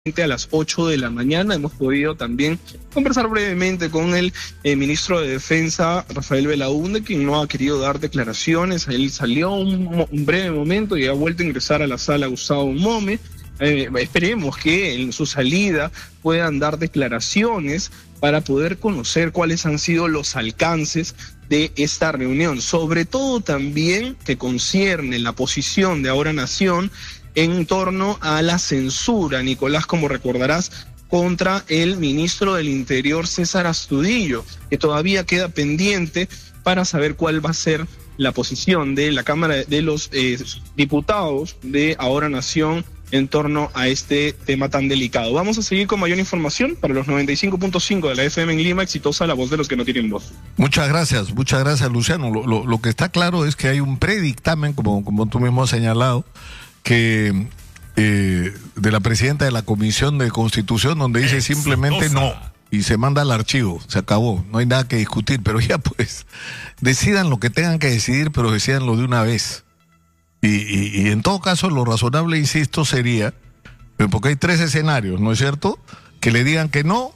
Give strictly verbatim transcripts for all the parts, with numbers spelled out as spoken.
A las ocho de la mañana hemos podido también conversar brevemente con el eh, ministro de Defensa, Rafael Belaúnde, quien no ha querido dar declaraciones. Él salió un, un breve momento y ha vuelto a ingresar a la sala Gustavo Mome. Eh, esperemos que en su salida puedan dar declaraciones para poder conocer cuáles han sido los alcances de esta reunión, sobre todo también que concierne la posición de Ahora Nación en torno a la censura, Nicolás, como recordarás, contra el ministro del Interior, César Astudillo, que todavía queda pendiente para saber cuál va a ser la posición de la Cámara de los eh, Diputados de Ahora Nación en torno a este tema tan delicado. Vamos a seguir con mayor información para los noventa y cinco punto cinco de la F M en Lima, exitosa la voz de los que no tienen voz. Muchas gracias, muchas gracias, Luciano. Lo, lo, lo que está claro es que hay un predictamen, como, como tú mismo has señalado, que eh, de la presidenta de la Comisión de Constitución, donde dice simplemente no, y se manda al archivo, se acabó, no hay nada que discutir, pero ya pues, decidan lo que tengan que decidir, pero decidanlo de una vez. Y, y, y en todo caso, lo razonable, insisto, sería, porque hay tres escenarios, ¿no es cierto?, que le digan que no,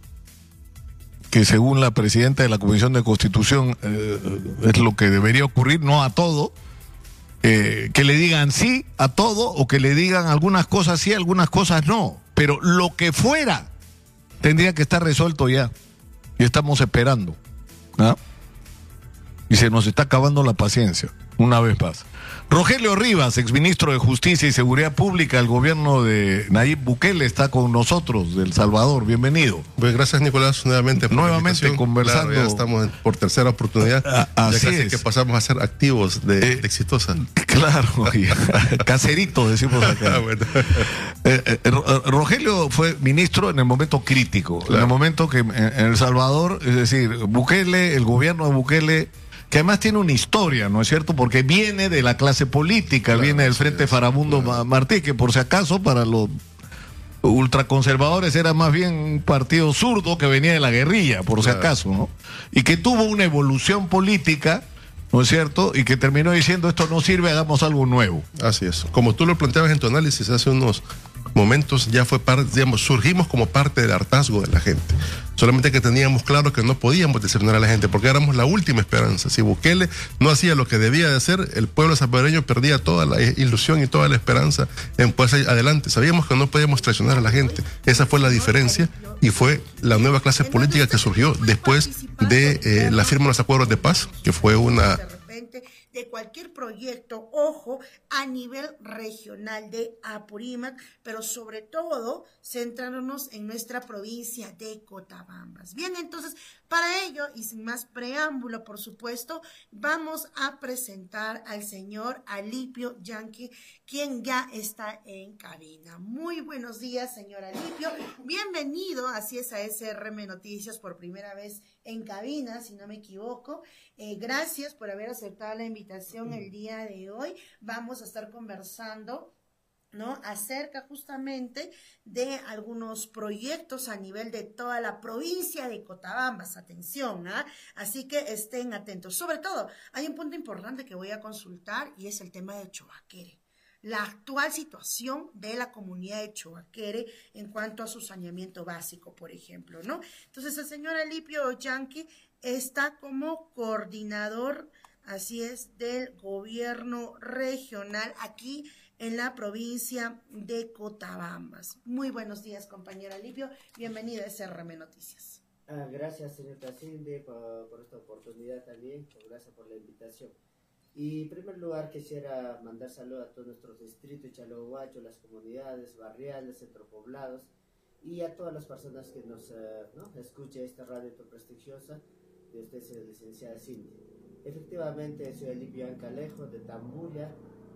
que según la presidenta de la Comisión de Constitución eh, es lo que debería ocurrir, no a todo. Eh, que le digan sí a todo o que le digan algunas cosas sí, algunas cosas no, pero lo que fuera tendría que estar resuelto ya y estamos esperando, ¿ah? Y se nos está acabando la paciencia una vez más. Rogelio Rivas, exministro de Justicia y Seguridad Pública del gobierno de Nayib Bukele, está con nosotros, de El Salvador. Bienvenido. Pues gracias, Nicolás, nuevamente por Nuevamente conversando. Claro, ya estamos en, por tercera oportunidad. A, así ya casi es. que pasamos a ser activos de, eh, de Exitosa. Claro, caserito decimos acá. Ah, bueno. eh, eh, Rogelio fue ministro en el momento crítico, claro. En el momento que en, en El Salvador, es decir, Bukele, el gobierno de Bukele, que además tiene una historia, ¿no es cierto? Porque viene de la clase política, claro, viene del Frente es, Farabundo claro. Martí, que por si acaso para los ultraconservadores era más bien un partido zurdo que venía de la guerrilla, por claro. si acaso, ¿no? Y que tuvo una evolución política, ¿no es cierto? Y que terminó diciendo, esto no sirve, hagamos algo nuevo. Así es. Como tú lo planteabas en tu análisis hace unos momentos, ya fue parte, digamos, surgimos como parte del hartazgo de la gente. Solamente que teníamos claro que no podíamos decepcionar a la gente porque éramos la última esperanza. Si Bukele no hacía lo que debía de hacer, el pueblo salvadoreño perdía toda la ilusión y toda la esperanza en poder salir adelante. Sabíamos que no podíamos traicionar a la gente. Esa fue la diferencia y fue la nueva clase política que surgió después de eh, la firma de los acuerdos de paz, que fue una... de cualquier proyecto, ojo, a nivel regional de Apurímac, pero sobre todo centrándonos en nuestra provincia de Cotabambas. Bien, entonces, para ello, y sin más preámbulo, por supuesto, vamos a presentar al señor Alipio Yanqui, quien ya está en cabina. Muy buenos días, señor Alipio. Bienvenido, así es, a S R M Noticias por primera vez en cabina, si no me equivoco. Eh, gracias por haber aceptado la invitación el día de hoy. Vamos a estar conversando, ¿no?, acerca justamente de algunos proyectos a nivel de toda la provincia de Cotabambas. Atención, ¿ah? Así que estén atentos. Sobre todo, hay un punto importante que voy a consultar y es el tema de Chobaquere. La actual situación de la comunidad de Chobaquere en cuanto a su saneamiento básico, por ejemplo, ¿no? Entonces, el señor Alipio Yanqui está como coordinador, así es, del gobierno regional aquí en la provincia de Cotabambas. Muy buenos días, compañero Alipio. Bienvenido a S R M Noticias. Ah, gracias, señor Tacinde, por, por esta oportunidad también. Gracias por la invitación. Y en primer lugar quisiera mandar saludos a todos nuestros distritos, Chalohuacho, las comunidades barriales, centropoblados y a todas las personas que nos uh, ¿no? escuchen esta radio tan prestigiosa de ustedes, licenciada Cindy. Efectivamente, soy Alipio Ancalejo de Tambuya.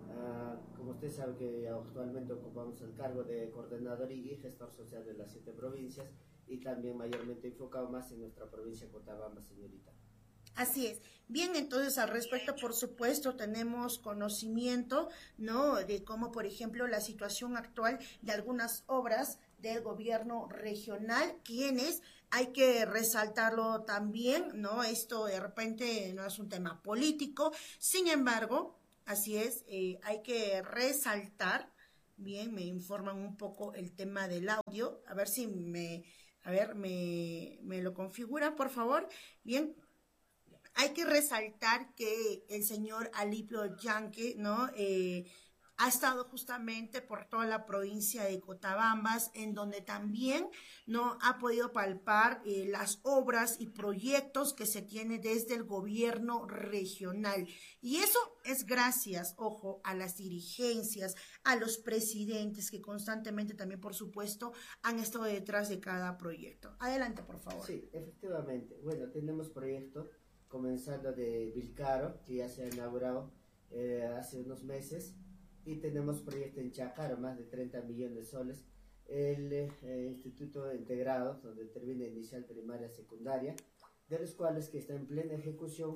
Uh, como usted sabe que actualmente ocupamos el cargo de coordinador y gestor social de las siete provincias y también mayormente enfocado más en nuestra provincia de Cotabambas, señorita. Así es. Bien, entonces al respecto, por supuesto, tenemos conocimiento, ¿no?, de cómo, por ejemplo, la situación actual de algunas obras del gobierno regional, quienes hay que resaltarlo también, ¿no? Esto de repente no es un tema político, sin embargo, así es, eh, hay que resaltar, Bien, me informan un poco el tema del audio. A ver si me, a ver, me, me lo configuran, por favor. Bien, hay que resaltar que el señor Alipio Yanque, ¿no? Eh, ha estado justamente por toda la provincia de Cotabambas, en donde también no ha podido palpar eh, las obras y proyectos que se tiene desde el gobierno regional. Y eso es gracias, ojo, a las dirigencias, a los presidentes que constantemente también, por supuesto, han estado detrás de cada proyecto. Adelante, por favor. Sí, efectivamente. Bueno, tenemos proyectos comenzando de Vilcaro, que ya se ha inaugurado eh, hace unos meses. Y tenemos proyecto en Chacaro, más de treinta millones de soles, el eh, Instituto Integrado, donde termina inicial, primaria, secundaria, de los cuales que está en plena ejecución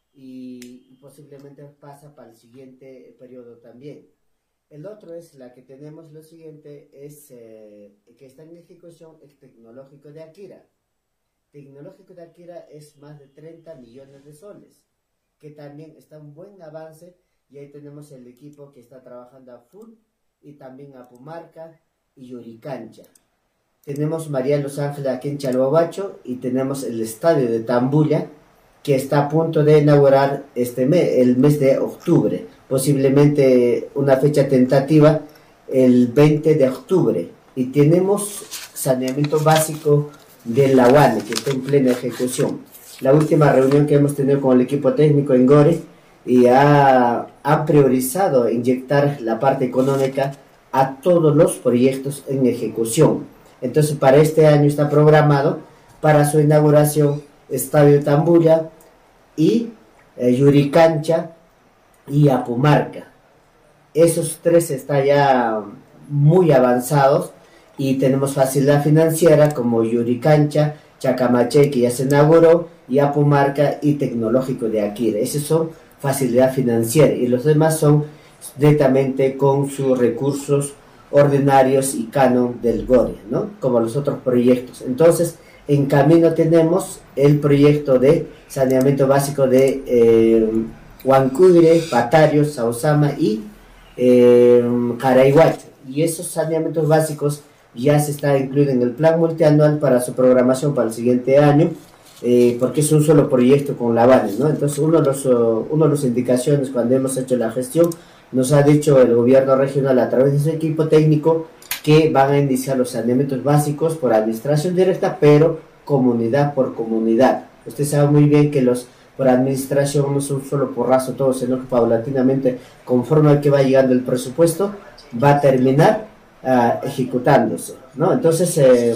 y, y posiblemente pasa para el siguiente periodo también. El otro es la que tenemos, lo siguiente, es eh, que está en ejecución el Tecnológico de Akira. Tecnológico de Akira es más de treinta millones de soles, que también está un buen avance. Y ahí tenemos el equipo que está trabajando a full, y también a Pumarca y Yuricancha. Tenemos María Los Ángeles aquí en Chalhuahuacho, y tenemos el estadio de Tambuya, que está a punto de inaugurar este mes, el mes de octubre. Posiblemente una fecha tentativa, el veinte de octubre. Y tenemos saneamiento básico de la U A N E, que está en plena ejecución. La última reunión que hemos tenido con el equipo técnico en Gore, y ha, ha priorizado inyectar la parte económica a todos los proyectos en ejecución. Entonces, para este año está programado para su inauguración Estadio Tambuya y eh, Yuricancha y Apumarca. Esos tres están ya muy avanzados y tenemos facilidad financiera como Yuricancha, Chacamaché, que ya se inauguró, y Apumarca y Tecnológico de Akira. Esos son facilidad financiera, y los demás son netamente con sus recursos ordinarios y canon del Gore, ¿no? Como los otros proyectos. Entonces, en camino tenemos el proyecto de saneamiento básico de eh, Huancuire, Patario, Sausama y eh, Carayhuacho. Y esos saneamientos básicos ya se está incluido en el plan multianual para su programación para el siguiente año. Eh, porque es un solo proyecto con la U A N E, ¿no? Entonces, uno de los, uh, uno de las indicaciones cuando hemos hecho la gestión, nos ha dicho el gobierno regional a través de su equipo técnico que van a iniciar los saneamientos básicos por administración directa, pero comunidad por comunidad. Usted sabe muy bien que los por administración no son solo porrazo todo, sino que paulatinamente, conforme al que va llegando el presupuesto, va a terminar uh, ejecutándose, ¿no? Entonces, eh,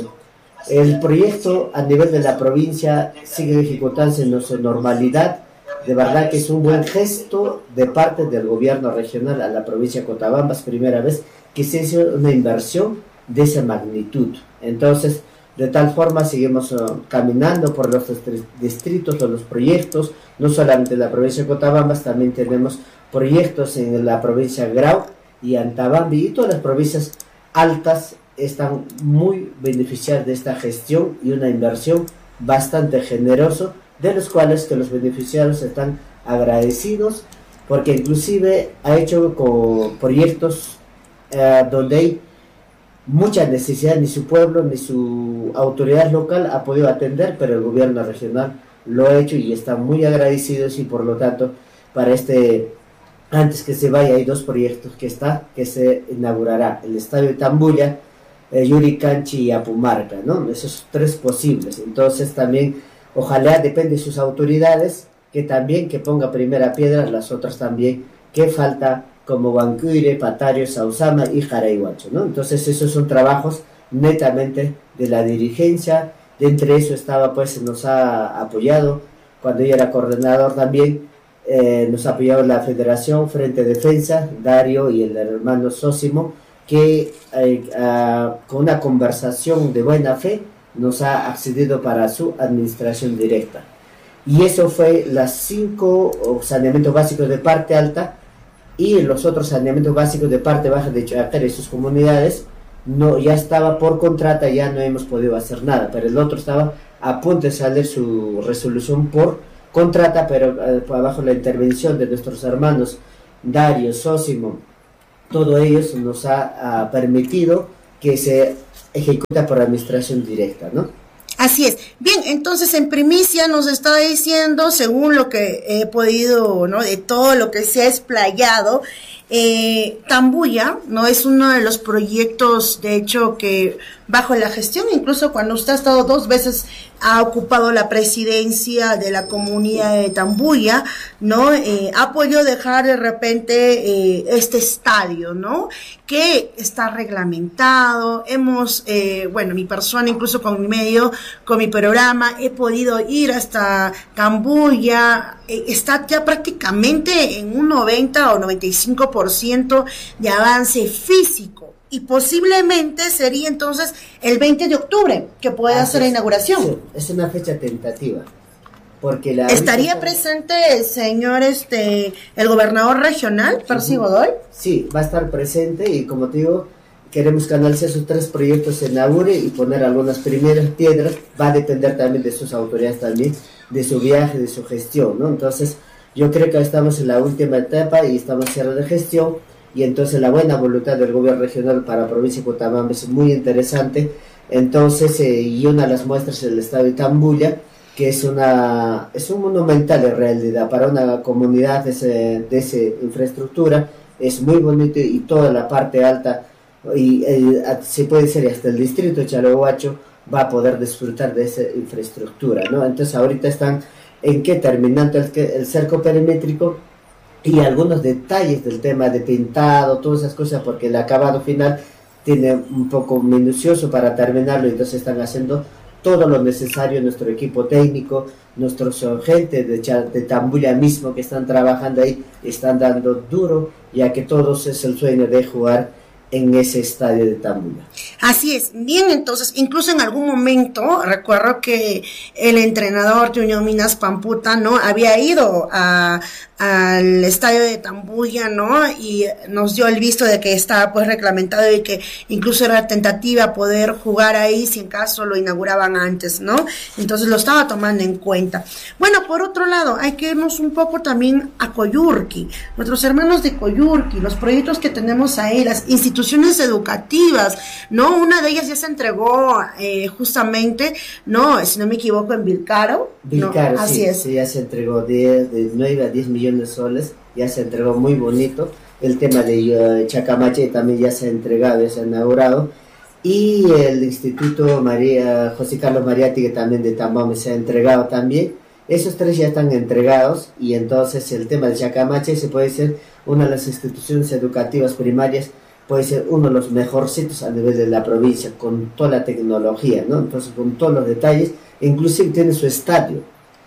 el proyecto a nivel de la provincia sigue ejecutándose en su normalidad. De verdad que es un buen gesto de parte del gobierno regional a la provincia de Cotabambas, primera vez que se hizo una inversión de esa magnitud. Entonces, de tal forma seguimos uh, caminando por los distritos o los proyectos, no solamente en la provincia de Cotabambas, también tenemos proyectos en la provincia de Grau y Antabambi, y todas las provincias altas están muy beneficiadas de esta gestión y una inversión bastante generosa, de los cuales que los beneficiarios están agradecidos, porque inclusive ha hecho con proyectos eh, donde hay mucha necesidad, ni su pueblo ni su autoridad local ha podido atender, pero el gobierno regional lo ha hecho y están muy agradecidos. Y por lo tanto, para este, antes que se vaya, hay dos proyectos que está, que se inaugurará: el estadio de Tambuya, eh, Yuricanchi y Apumarca, ¿no? Esos tres posibles. Entonces también, ojalá, depende de sus autoridades, que también que ponga primera piedra, las otras también que falta, como Huancuire, Patario, Sausama y Jarayhuacho, ¿no? Entonces esos son trabajos netamente de la dirigencia. De entre eso estaba, pues, nos ha apoyado, cuando yo era coordinador también, eh, nos ha apoyado la Federación Frente Defensa, Dario y el hermano Sósimo, que eh, uh, con una conversación de buena fe nos ha accedido para su administración directa. Y eso fue las cinco saneamientos básicos de parte alta, y los otros saneamientos básicos de parte baja de Chacare y sus comunidades no, ya estaba por contrata, ya no hemos podido hacer nada, pero el otro estaba a punto de salir su resolución por contrata, pero eh, bajo la intervención de nuestros hermanos Dario, Sósimo todo ello nos ha, ha permitido que se ejecuta por administración directa, ¿no? Así es. Bien, entonces en primicia nos está diciendo, según lo que he podido, ¿no? De todo lo que se ha explayado, eh, Tambuya, ¿no? Es uno de los proyectos, de hecho, que bajo la gestión, incluso cuando usted ha estado dos veces, ha ocupado la presidencia de la comunidad de Tambuya, ¿no? Eh, ha podido dejar de repente eh, este estadio, ¿no? Que está reglamentado. Hemos, eh, bueno, mi persona, incluso con mi medio, con mi programa, he podido ir hasta Tambuya. Eh, está ya prácticamente en un noventa o noventa y cinco por ciento de avance físico. Y posiblemente sería entonces el veinte de octubre que pueda hacer la inauguración. Sí, es una fecha tentativa. Porque la ¿Estaría ahorita, presente el señor, este, el gobernador regional, Percy Godoy? Sí, va a estar presente y como te digo, queremos canalizar sus tres proyectos en inaugure y poner algunas primeras piedras. Va a depender también de sus autoridades también, de su viaje, de su gestión, ¿no? Entonces, yo creo que estamos en la última etapa y estamos cerrando de gestión. Y entonces la buena voluntad del gobierno regional para la provincia de Cochabamba es muy interesante. Entonces, eh, y una de las muestras es el estadio de Tambuya, que es una es un monumental en realidad para una comunidad de, ese, de esa infraestructura. Es muy bonito y toda la parte alta, y eh, se puede decir hasta el distrito de Chalahuacho va a poder disfrutar de esa infraestructura, ¿no? Entonces ahorita están en qué terminando el, el cerco perimétrico y algunos detalles del tema de pintado, todas esas cosas, porque el acabado final tiene un poco minucioso para terminarlo, entonces están haciendo todo lo necesario nuestro equipo técnico, nuestros gente de, de Tambuya mismo que están trabajando ahí, están dando duro, ya que todos es el sueño de jugar en ese estadio de Tambuya. Así es. Bien, entonces, incluso en algún momento, recuerdo que el entrenador de Unión Minas Pamputa, ¿no? Había ido a, al estadio de Tambuya, ¿no? Y nos dio el visto de que estaba pues reglamentado y que incluso era tentativa poder jugar ahí si en caso lo inauguraban antes, ¿no? Entonces lo estaba tomando en cuenta. Bueno, por otro lado, hay que irnos un poco también a Coyurqui, nuestros hermanos de Coyurqui, los proyectos que tenemos ahí, las instituciones educativas, ¿no? Una de ellas ya se entregó eh, justamente, ¿no? Si no me equivoco, en Vilcaro. Vilcaro, ¿no? Así sí, es. sí, ya se entregó de, de nueve a diez millones de soles, ya se entregó muy bonito. El tema de uh, Chacamache también ya se ha entregado, ya se ha inaugurado. Y el Instituto María José Carlos Mariatti, que también de Tambome se ha entregado también. Esos tres ya están entregados y entonces el tema de Chacamache se puede ser una de las instituciones educativas primarias, puede ser uno de los mejorcitos a nivel de la provincia, con toda la tecnología, ¿no? Entonces, con todos los detalles, inclusive tiene su estadio,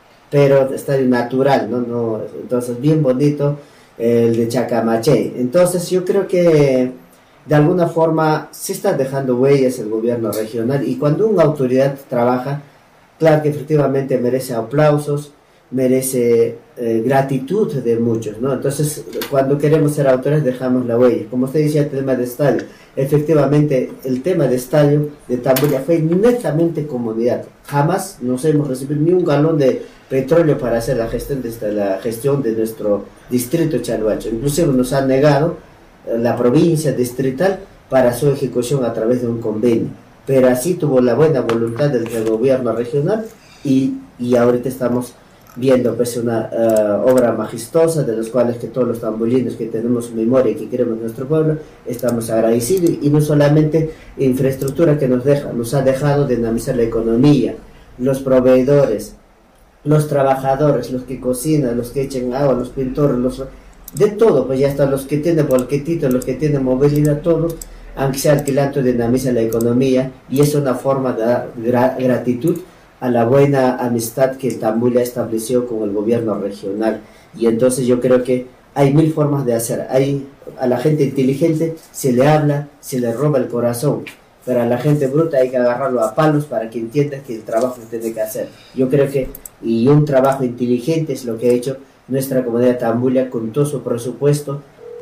pero estadio natural, ¿no? no entonces, bien bonito eh, el de Chacamache. Entonces, yo creo que de alguna forma se está dejando huellas el gobierno regional, y cuando una autoridad trabaja, claro que efectivamente merece aplausos, merece eh, gratitud de muchos, ¿no? Entonces, cuando queremos ser autores, dejamos la huella. Como usted decía, el tema de estadio, efectivamente, el tema de estadio de Tambuya fue netamente comunidad. Jamás nos hemos recibido ni un galón de petróleo para hacer la gestión de, esta, la gestión de nuestro distrito Chalahuacho. Inclusive nos han negado eh, la provincia distrital para su ejecución a través de un convenio. Pero así tuvo la buena voluntad del, del gobierno regional y, y ahorita estamos viendo pues una uh, obra majestuosa de los cuales que todos los tamboyinos que tenemos memoria y que queremos nuestro pueblo estamos agradecidos, y no solamente infraestructura que nos deja, nos ha dejado dinamizar la economía, los proveedores, los trabajadores, los que cocinan, los que echan agua, los pintores, los de todo, pues ya están los que tienen bolquetitos, los que tienen movilidad, todos, aunque sea alquilando, dinamiza la economía, y es una forma de dar gra gratitud a la buena amistad que Tambuya estableció con el gobierno regional. Y entonces yo creo que hay mil formas de hacer. Hay, a la gente inteligente se le habla, se le roba el corazón, pero a la gente bruta hay que agarrarlo a palos para que entienda que el trabajo se tiene que hacer. Yo creo que, y un trabajo inteligente es lo que ha hecho nuestra comunidad de Tambuya con todo su presupuesto,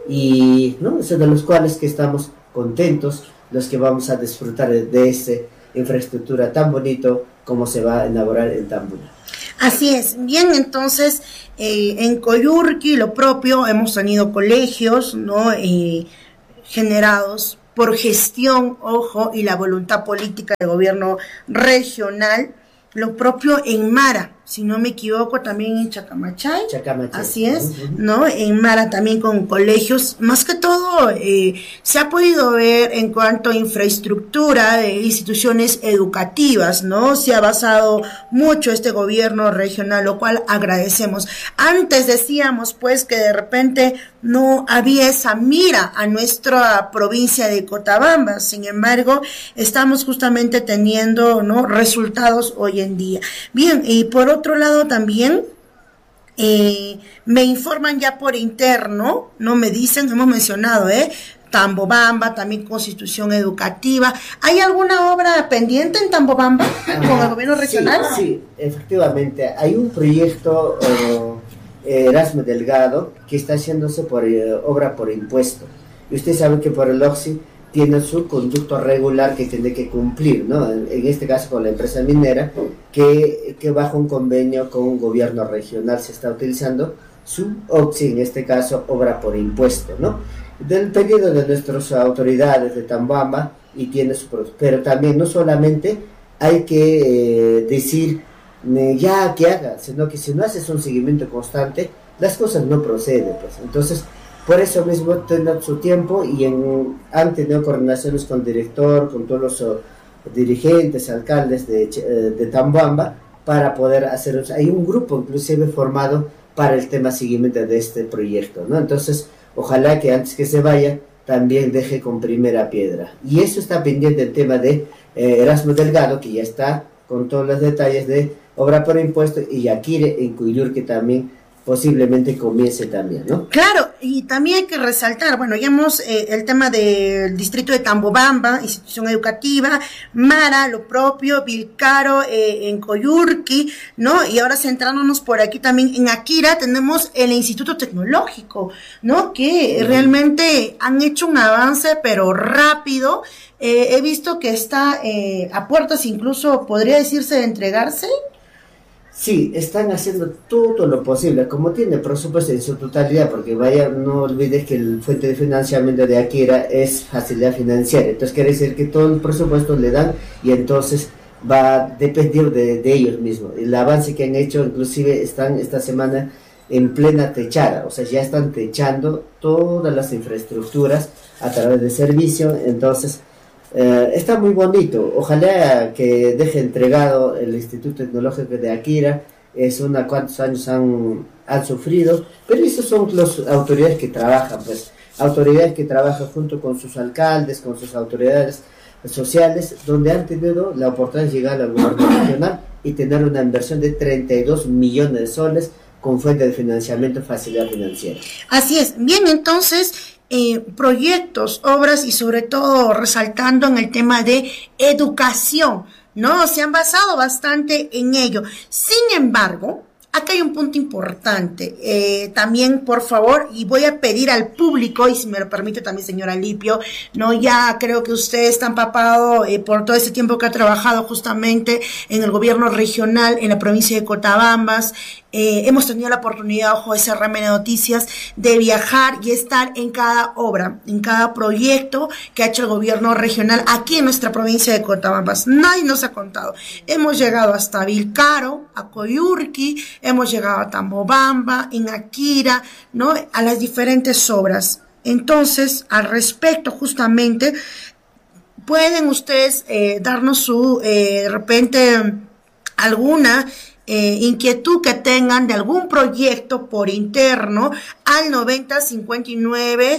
y ¿no? Eso de los cuales que estamos contentos, los que vamos a disfrutar de, de esta infraestructura tan bonito como se va a inaugurar en Tambuya. Así es. Bien, entonces, eh, en Coyurqui, lo propio, hemos tenido colegios, ¿no? Eh, generados por gestión, ojo, y la voluntad política del gobierno regional, lo propio en Mara, si no me equivoco, también en Chacamachay, Chacamachay. Así es, ¿no? En Mara también con colegios, más que todo eh, se ha podido ver en cuanto a infraestructura de instituciones educativas, ¿no? Se ha basado mucho este gobierno regional, lo cual agradecemos. Antes decíamos pues que de repente no había esa mira a nuestra provincia de Cochabamba, sin embargo, estamos justamente teniendo, ¿no?, resultados hoy en día. Bien, y por otro lado también eh, me informan ya por interno, no me dicen, hemos mencionado, eh, Tambobamba, también Constitución Educativa. ¿Hay alguna obra pendiente en Tambobamba con el gobierno regional? Sí, sí, efectivamente. Hay un proyecto uh, Erasmo Delgado que está haciéndose por uh, obra por impuesto. Y usted sabe que por el OXI tiene su conducto regular que tiene que cumplir, ¿no? En, en este caso con la empresa minera, que, que bajo un convenio con un gobierno regional se está utilizando su OXI, en este caso obra por impuesto, ¿no? Del pedido de nuestras autoridades de Tambobamba, y tiene su, pero también no solamente hay que eh, decir ya que haga, sino que si no haces un seguimiento constante, las cosas no proceden, pues. Entonces, por eso mismo tendrá su tiempo, y en, han tenido coordinaciones con el director, con todos los uh, dirigentes, alcaldes de, uh, de Tambobamba, para poder hacer, hay un grupo inclusive formado para el tema seguimiento de este proyecto, ¿no? Entonces, ojalá que antes que se vaya, también deje con primera piedra. Y eso está pendiente el tema de eh, Erasmo Delgado, que ya está con todos los detalles de obra por impuesto, y Yaquire en Cuyur, que también posiblemente comience también, ¿no? Claro, y también hay que resaltar, bueno, ya hemos eh, el tema del distrito de Tambobamba, institución educativa, Mara, lo propio, Vilcaro, eh, en Coyurqui, ¿no? Y ahora centrándonos por aquí también en Akira, tenemos el Instituto Tecnológico, ¿no? Que uh-huh. realmente han hecho un avance, pero rápido. Eh, he visto que está eh, a puertas, incluso podría decirse, de entregarse. Sí, están haciendo todo lo posible, como tiene presupuesto en su totalidad, porque vaya, no olvides que el fuente de financiamiento de Akira es facilidad financiera, entonces quiere decir que todo el presupuesto le dan, y entonces va a depender de, de ellos mismos. El avance que han hecho, inclusive están esta semana en plena techada, o sea, ya están techando todas las infraestructuras a través de servicio, entonces Uh, está muy bonito. Ojalá que deje entregado el Instituto Tecnológico de Akira. Es una cuantos años han, han sufrido, pero esos son las autoridades que trabajan, pues autoridades que trabajan junto con sus alcaldes, con sus autoridades sociales, donde han tenido la oportunidad de llegar al gobierno regional y tener una inversión de treinta y dos millones de soles con fuente de financiamiento, facilidad financiera. Así es. Bien, entonces, Eh, proyectos, obras, y sobre todo resaltando en el tema de educación, ¿no? Se han basado bastante en ello. Sin embargo, acá hay un punto importante, eh, también, por favor, y voy a pedir al público, y si me lo permite también, señora Lipio, no, ya creo que usted está empapado eh, por todo este tiempo que ha trabajado justamente en el gobierno regional, en la provincia de Cotabambas. Eh, hemos tenido la oportunidad, ojo, de C R M Noticias, de viajar y estar en cada obra, en cada proyecto que ha hecho el gobierno regional aquí en nuestra provincia de Cotabambas. Nadie nos ha contado. Hemos llegado hasta Vilcaro, a Coyurqui, hemos llegado a Tambobamba, en Akira, ¿no?, a las diferentes obras. Entonces, al respecto, justamente, pueden ustedes eh, darnos su, eh, de repente, alguna Eh, inquietud que tengan de algún proyecto por interno al noventa cincuenta y nueve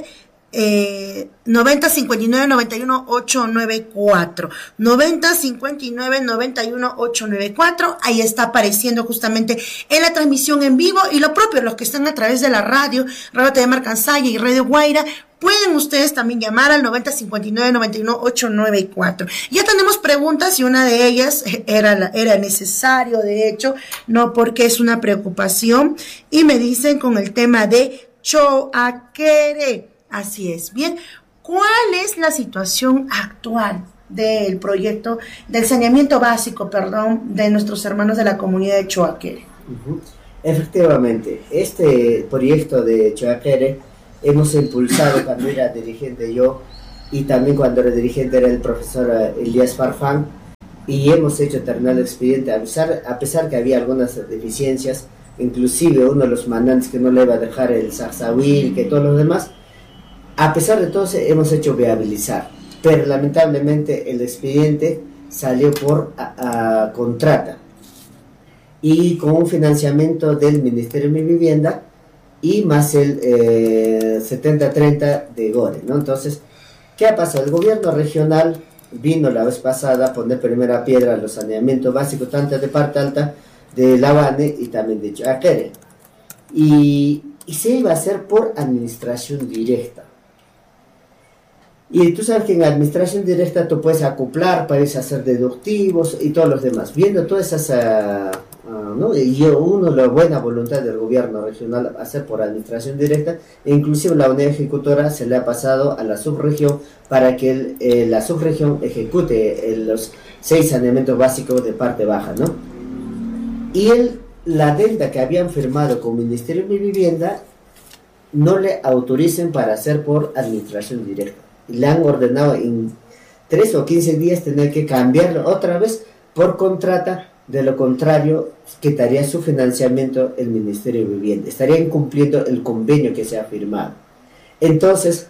eh, noventa cincuenta y nueve noventa y uno ochocientos noventa y cuatro noventa cincuenta y nueve noventa y uno ochocientos noventa y cuatro. Ahí está apareciendo justamente en la transmisión en vivo, y lo propio, los que están a través de la radio, Radio T V Marcansaya y Radio Guaira, pueden ustedes también llamar al noventa cincuenta y nueve noventa y uno ochocientos noventa y cuatro. Ya tenemos preguntas, y una de ellas era, la, era necesario, de hecho, no, porque es una preocupación, y me dicen con el tema de Choaquere. Así es. Bien, ¿cuál es la situación actual del proyecto del saneamiento básico, perdón, de nuestros hermanos de la comunidad de Choaquere? Uh-huh. Efectivamente, este proyecto de Choaquere hemos impulsado cuando era dirigente yo, y también cuando era dirigente era el profesor Elías Farfán, y hemos hecho terminar el expediente, a pesar, a pesar que había algunas deficiencias, inclusive uno de los mandantes que no le iba a dejar el Sarsahuil, que todos los demás, a pesar de todo hemos hecho viabilizar, pero lamentablemente el expediente salió por a, a contrata, y con un financiamiento del Ministerio de Vivienda, y más el eh, setenta treinta de Gore, ¿no? Entonces, ¿qué ha pasado? El gobierno regional vino la vez pasada a poner primera piedra a los saneamientos básicos, tanto de Parte Alta, de Labane y también de Chaquere. Y, y se iba a hacer por administración directa. Y tú sabes que en administración directa tú puedes acoplar, puedes hacer deductivos y todos los demás. Viendo todas esas... Uh, Uh, ¿no? Y uno, la buena voluntad del gobierno regional hacer por administración directa, e inclusive la unidad ejecutora se le ha pasado a la subregión para que el, eh, la subregión ejecute eh, los seis saneamientos básicos de parte baja, ¿no? Y el, la deuda que habían firmado con el Ministerio de Vivienda no le autoricen para hacer por administración directa. Le han ordenado en tres o quince días tener que cambiarlo otra vez por contrata. De lo contrario, quitaría su financiamiento el Ministerio de Vivienda. Estaría incumpliendo el convenio que se ha firmado. Entonces,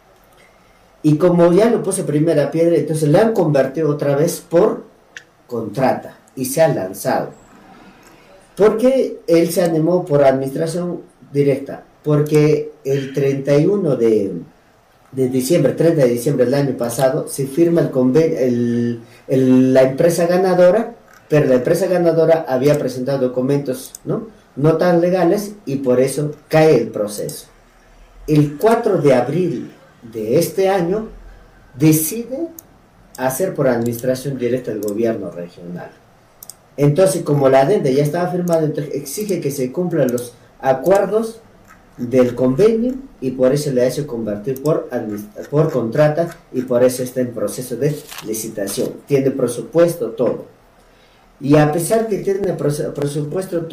y como ya lo puse primera piedra, entonces le han convertido otra vez por contrata y se ha lanzado. ¿Por qué él se animó por administración directa? Porque el treinta y uno de, de diciembre, treinta de diciembre del año pasado, se firma el convenio, el, el, la empresa ganadora. Pero la empresa ganadora había presentado documentos ¿no? no tan legales y por eso cae el proceso. El cuatro de abril de este año decide hacer por administración directa el gobierno regional. Entonces, como la adenda ya estaba firmada, entonces exige que se cumplan los acuerdos del convenio y por eso le ha hecho convertir por, por contrata y por eso está en proceso de licitación. Tiene presupuesto, todo. Y a pesar que tiene presupuesto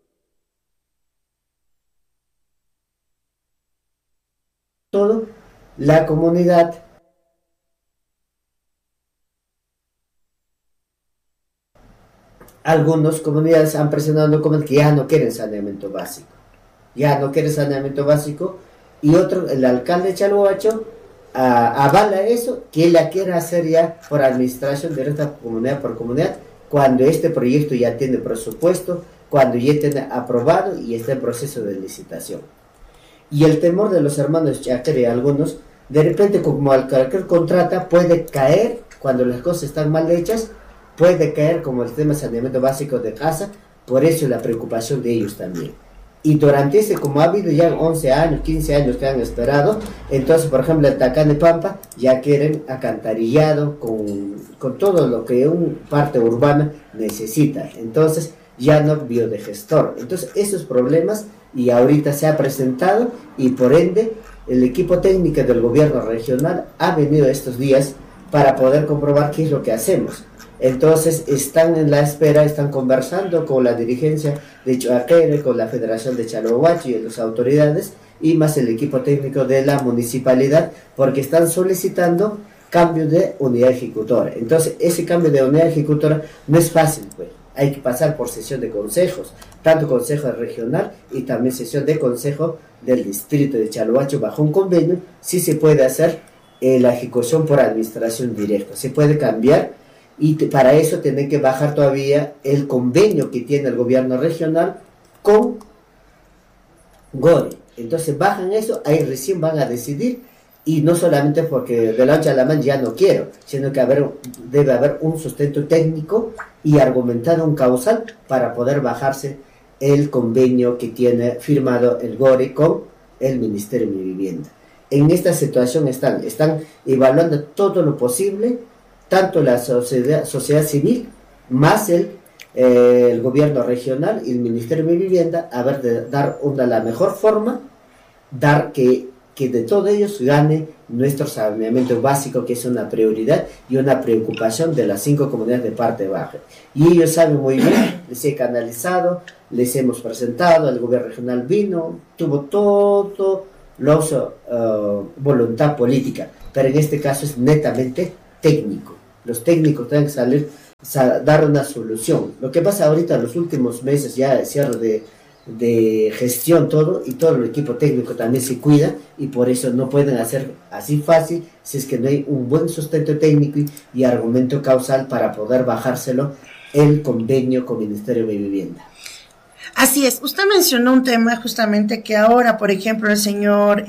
todo, la comunidad algunas comunidades han presionado documentos que ya no quieren saneamiento básico, ya no quieren saneamiento básico, y otro, el alcalde de Chalhuacho uh, avala eso, que él la quiere hacer ya por administración directa comunidad por comunidad, cuando este proyecto ya tiene presupuesto, cuando ya tiene aprobado y está en proceso de licitación. Y el temor de los hermanos Chaquere, algunos, de repente como al cualquier contrata puede caer, cuando las cosas están mal hechas, puede caer como el tema de saneamiento básico de casa, por eso la preocupación de ellos también. Y durante ese, como ha habido ya once años, quince años que han esperado, entonces, por ejemplo, el Tacán de Pampa ya quieren acantarillado con, con todo lo que una parte urbana necesita. Entonces, ya no biodigestor. Entonces, esos problemas, y ahorita se ha presentado, y por ende, el equipo técnico del gobierno regional ha venido estos días para poder comprobar qué es lo que hacemos. Entonces están en la espera, están conversando con la dirigencia de Chaquere, con la Federación de Chalhuacho y las autoridades, y más el equipo técnico de la municipalidad, porque están solicitando cambio de unidad ejecutora. Entonces ese cambio de unidad ejecutora no es fácil, pues. Hay que pasar por sesión de consejos, tanto consejo regional y también sesión de consejo del distrito de Chalhuacho bajo un convenio. Sí se puede hacer eh, la ejecución por administración directa, se puede cambiar. Y te, para eso tienen que bajar todavía el convenio que tiene el gobierno regional con Gore. Entonces bajan eso, ahí recién van a decidir, y no solamente porque de la noche a la mañana ya no quiero, sino que haber, debe haber un sustento técnico y argumentado un causal para poder bajarse el convenio que tiene firmado el Gore con el Ministerio de Vivienda. En esta situación están, están evaluando todo lo posible, tanto la sociedad, sociedad civil, más el, eh, el gobierno regional y el Ministerio de Vivienda, a ver de dar una la mejor forma, dar que, que de todos ellos gane nuestro saneamiento básico, que es una prioridad y una preocupación de las cinco comunidades de parte baja. Y ellos saben muy bien, les he canalizado, les hemos presentado, el gobierno regional vino, tuvo todo lo uso uh, voluntad política, pero en este caso es netamente técnico. Los técnicos tienen que salir a dar una solución. Lo que pasa ahorita en los últimos meses, ya el cierre de, de gestión, todo, y todo el equipo técnico también se cuida, y por eso no pueden hacer así fácil si es que no hay un buen sustento técnico y, y argumento causal para poder bajárselo el convenio con el Ministerio de Vivienda. Así es, usted mencionó un tema justamente que ahora, por ejemplo, el señor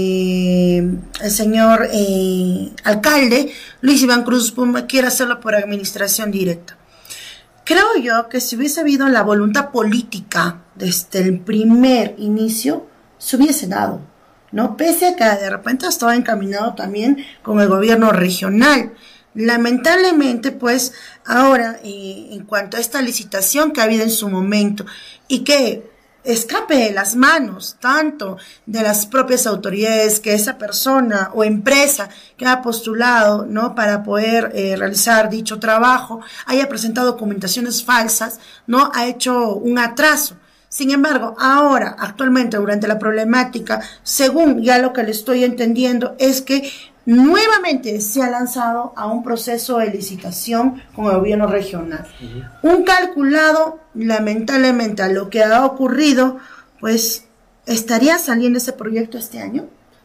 eh, el señor eh, alcalde Luis Iván Cruz Puma quiere hacerlo por administración directa. Creo yo que si hubiese habido la voluntad política desde el primer inicio, se hubiese dado, ¿no? Pese a que de repente estaba encaminado también con el gobierno regional. Lamentablemente, pues, ahora, eh, en cuanto a esta licitación que ha habido en su momento y que escape de las manos tanto de las propias autoridades, que esa persona o empresa que ha postulado, ¿no?, para poder eh, realizar dicho trabajo haya presentado documentaciones falsas, ¿no?, ha hecho un atraso. Sin embargo, ahora, actualmente, durante la problemática, según ya lo que le estoy entendiendo, es que nuevamente se ha lanzado a un proceso de licitación con el gobierno regional. Uh-huh. Un calculado, lamentablemente, a lo que ha ocurrido, pues, ¿estaría saliendo ese proyecto este año?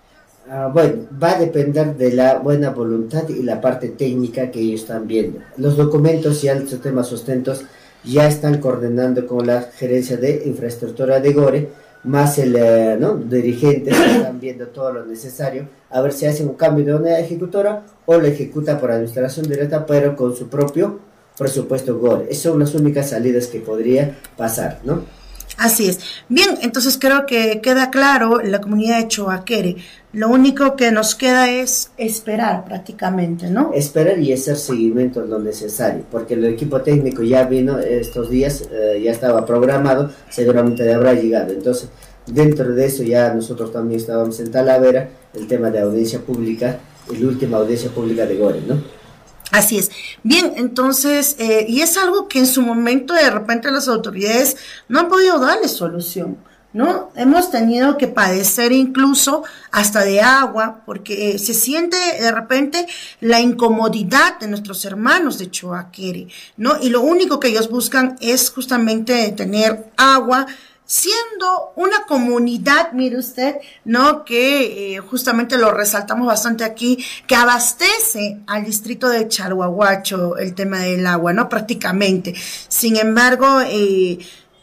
Uh, bueno, va a depender de la buena voluntad y la parte técnica que ellos están viendo. Los documentos y el sistema sustentos ya están coordinando con la gerencia de infraestructura de Gore, más el eh, ¿no? dirigentes que están viendo todo lo necesario, a ver si hacen un cambio de una ejecutora o lo ejecuta por administración directa, pero con su propio presupuesto Gore. Esas son las únicas salidas que podría pasar, ¿no? Así es. Bien, entonces creo que queda claro la comunidad de Choaquere. Lo único que nos queda es esperar prácticamente, ¿no? Esperar y hacer seguimiento lo necesario, porque el equipo técnico ya vino estos días, eh, ya estaba programado, seguramente habrá llegado. Entonces, dentro de eso ya nosotros también estábamos en Talavera, el tema de audiencia pública, la última audiencia pública de Gore, ¿no? Así es. Bien, entonces, eh, y es algo que en su momento de repente las autoridades no han podido darle solución, ¿no? Hemos tenido que padecer incluso hasta de agua, porque eh, se siente de repente la incomodidad de nuestros hermanos de Choaquere, ¿no? Y lo único que ellos buscan es justamente tener agua, siendo una comunidad, mire usted, ¿no?, que eh, justamente lo resaltamos bastante aquí, que abastece al distrito de Chalhuahuacho el tema del agua, ¿no?, prácticamente. Sin embargo, eh,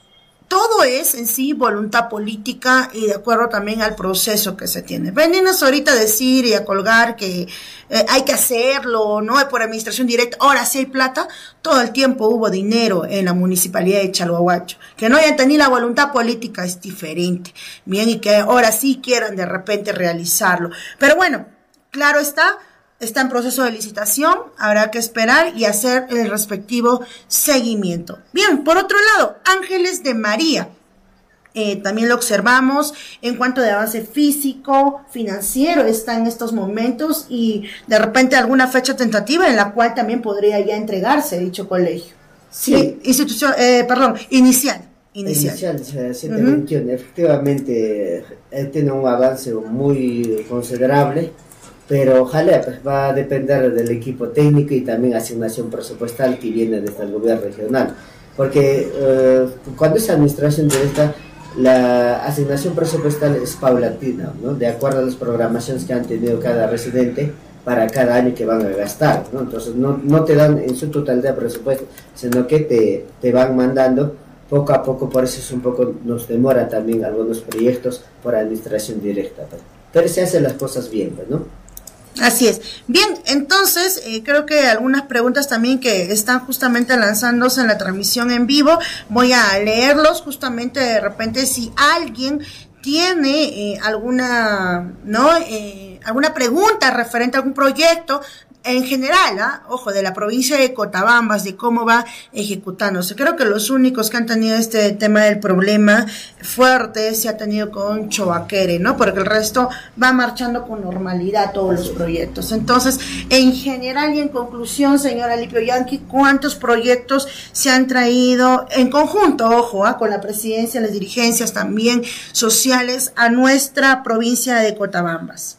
todo es en sí voluntad política y de acuerdo también al proceso que se tiene. Venimos ahorita a decir y a colgar que eh, hay que hacerlo, ¿no?, por administración directa. Ahora sí hay plata, todo el tiempo hubo dinero en la municipalidad de Chalhuahuacho. Que no hayan tenido la voluntad política es diferente, bien, y que ahora sí quieran de repente realizarlo. Pero bueno, claro está, está en proceso de licitación, habrá que esperar y hacer el respectivo seguimiento. Bien, por otro lado, Ángeles de María, eh, también lo observamos en cuanto de avance físico, financiero, está en estos momentos y de repente alguna fecha tentativa en la cual también podría ya entregarse dicho colegio. Sí, sí institución, eh, perdón, inicial. Inicial, Inicial siete veintiuno, uh-huh. Efectivamente eh, tiene un avance muy considerable, pero ojalá pues, va a depender del equipo técnico y también asignación presupuestal que viene desde el gobierno regional, porque eh, cuando es administración directa, la asignación presupuestal es paulatina, ¿no?, de acuerdo a las programaciones que han tenido cada residente para cada año que van a gastar, ¿no? Entonces no, no te dan en su totalidad presupuesto, sino que te, te van mandando poco a poco. Por eso es un poco, nos demora también algunos proyectos por administración directa, pero, pero se hacen las cosas bien, ¿no? Así es. Bien, entonces eh, creo que algunas preguntas también que están justamente lanzándose en la transmisión en vivo, voy a leerlos justamente de repente si alguien tiene eh, alguna, ¿no? Eh, alguna pregunta referente a algún proyecto, en general, ¿ah? ojo, de la provincia de Cotabambas, de cómo va ejecutándose. Creo que los únicos que han tenido este tema del problema fuerte se ha tenido con Chobaquere, ¿no? Porque el resto va marchando con normalidad todos los proyectos. Entonces, en general y en conclusión, señora Alipio Yanqui, ¿cuántos proyectos se han traído en conjunto, ojo, ¿ah? con la presidencia, las dirigencias también sociales a nuestra provincia de Cotabambas?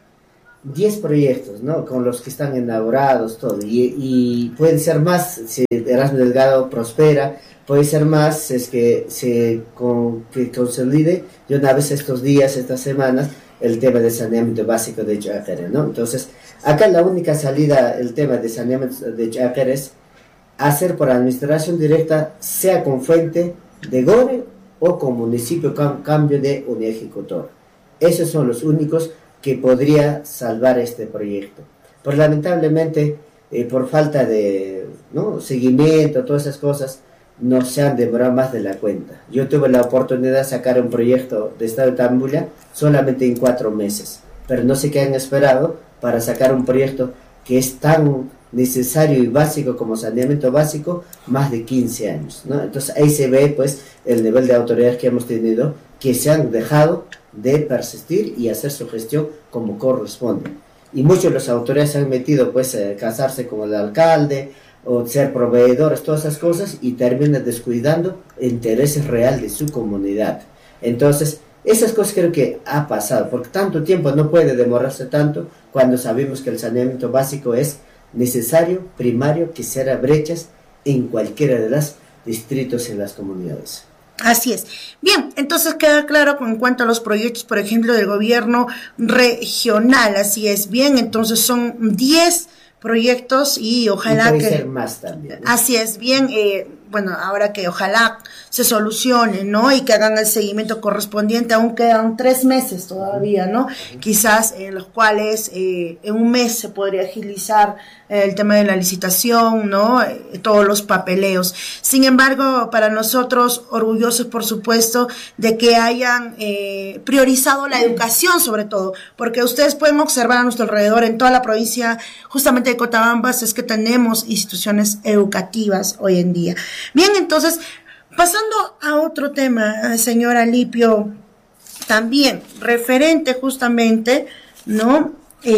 diez proyectos, ¿no? Con los que están inaugurados, todo. Y, y pueden ser más si Erasmo Delgado prospera, puede ser más si es que se con, que consolide de una vez estos días, estas semanas, el tema de saneamiento básico de Chobaquere, ¿no? Entonces, acá la única salida, el tema de saneamiento de Chobaquere es hacer por administración directa, sea con fuente de Gore o con municipio con cambio de un ejecutor. Esos son los únicos que podría salvar este proyecto. Pero lamentablemente, eh, por falta de ¿no? seguimiento, todas esas cosas, no se han demorado más de la cuenta. Yo tuve la oportunidad de sacar un proyecto de Estado de Tambulla solamente en cuatro meses, pero no sé qué han esperado para sacar un proyecto que es tan necesario y básico como saneamiento básico, más de quince años, ¿no? Entonces ahí se ve pues el nivel de autoridad que hemos tenido, que se han dejado de persistir y hacer su gestión como corresponde. Y muchos de las autoridades se han metido pues a casarse con el alcalde o ser proveedores, todas esas cosas, y terminan descuidando intereses reales de su comunidad. Entonces, esas cosas creo que ha pasado, porque tanto tiempo no puede demorarse tanto cuando sabemos que el saneamiento básico es necesario, primario, que cierra brechas en cualquiera de los distritos en las comunidades. Así es. Bien, entonces queda claro en cuanto a los proyectos, por ejemplo, del gobierno regional, así es. Bien, entonces son diez proyectos y ojalá y puede que... ser más también, ¿no? Así es, bien, eh, bueno, ahora que ojalá se solucione, ¿no? Y que hagan el seguimiento correspondiente, aún quedan tres meses todavía, ¿no? Quizás en los cuales eh, en un mes se podría agilizar eh, el tema de la licitación, ¿no? Eh, todos los papeleos. Sin embargo, para nosotros, orgullosos, por supuesto, de que hayan eh, priorizado la educación, sobre todo, porque ustedes pueden observar a nuestro alrededor, en toda la provincia, justamente de Cotabambas, es que tenemos instituciones educativas hoy en día. Bien, entonces, pasando a otro tema, señora Alipio, también referente justamente, ¿no?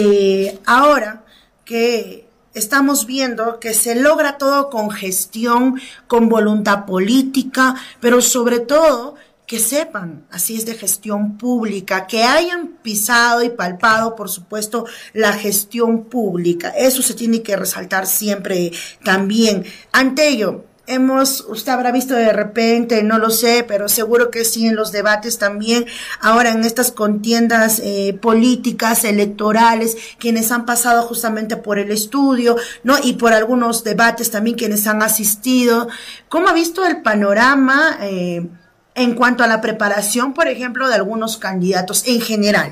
Eh, ahora que estamos viendo que se logra todo con gestión, con voluntad política, pero sobre todo que sepan, así es de gestión pública, que hayan pisado y palpado, por supuesto, la gestión pública. Eso se tiene que resaltar siempre también. Ante ello, hemos, usted habrá visto de repente, no lo sé, pero seguro que sí en los debates también, ahora en estas contiendas eh, políticas, electorales, quienes han pasado justamente por el estudio, ¿no? Y por algunos debates también quienes han asistido. ¿Cómo ha visto el panorama eh, en cuanto a la preparación, por ejemplo, de algunos candidatos en general?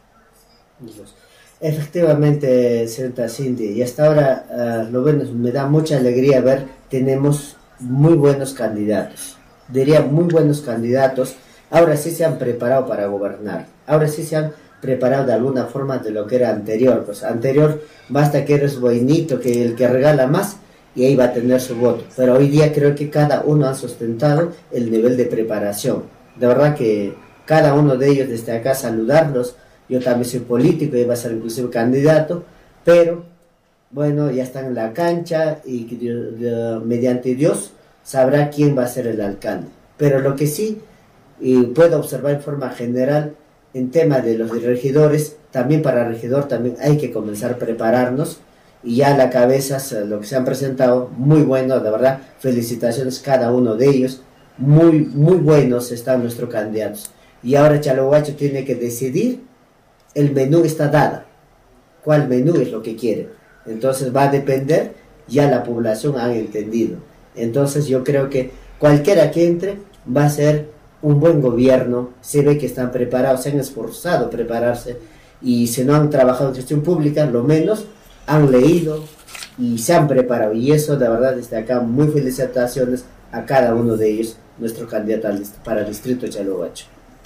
Efectivamente, señorita Cindy, y hasta ahora uh, lo bueno, me da mucha alegría ver, tenemos muy buenos candidatos, diría muy buenos candidatos, ahora sí se han preparado para gobernar, ahora sí se han preparado de alguna forma de lo que era anterior, pues anterior basta que eres buenito, que el que regala más, y ahí va a tener su voto, pero hoy día creo que cada uno ha sustentado el nivel de preparación, de verdad que cada uno de ellos desde acá saludarlos, yo también soy político y iba a ser inclusive candidato, pero bueno, ya están en la cancha y Dios, Dios, mediante Dios sabrá quién va a ser el alcalde. Pero lo que sí y puedo observar en forma general en tema de los regidores, también para regidor también hay que comenzar a prepararnos y ya a la cabeza lo que se han presentado, muy bueno, de verdad, felicitaciones cada uno de ellos, muy, muy buenos están nuestros candidatos. Y ahora Chalohuacho tiene que decidir, el menú está dado, cuál menú es lo que quiere. Entonces va a depender, ya la población ha entendido. Entonces yo creo que cualquiera que entre va a ser un buen gobierno, se ve que están preparados, se han esforzado a prepararse y si no han trabajado en gestión pública, lo menos han leído y se han preparado. Y eso de verdad desde acá muy felicitaciones a cada uno de ellos, nuestro candidato para el distrito de Chalohuacho.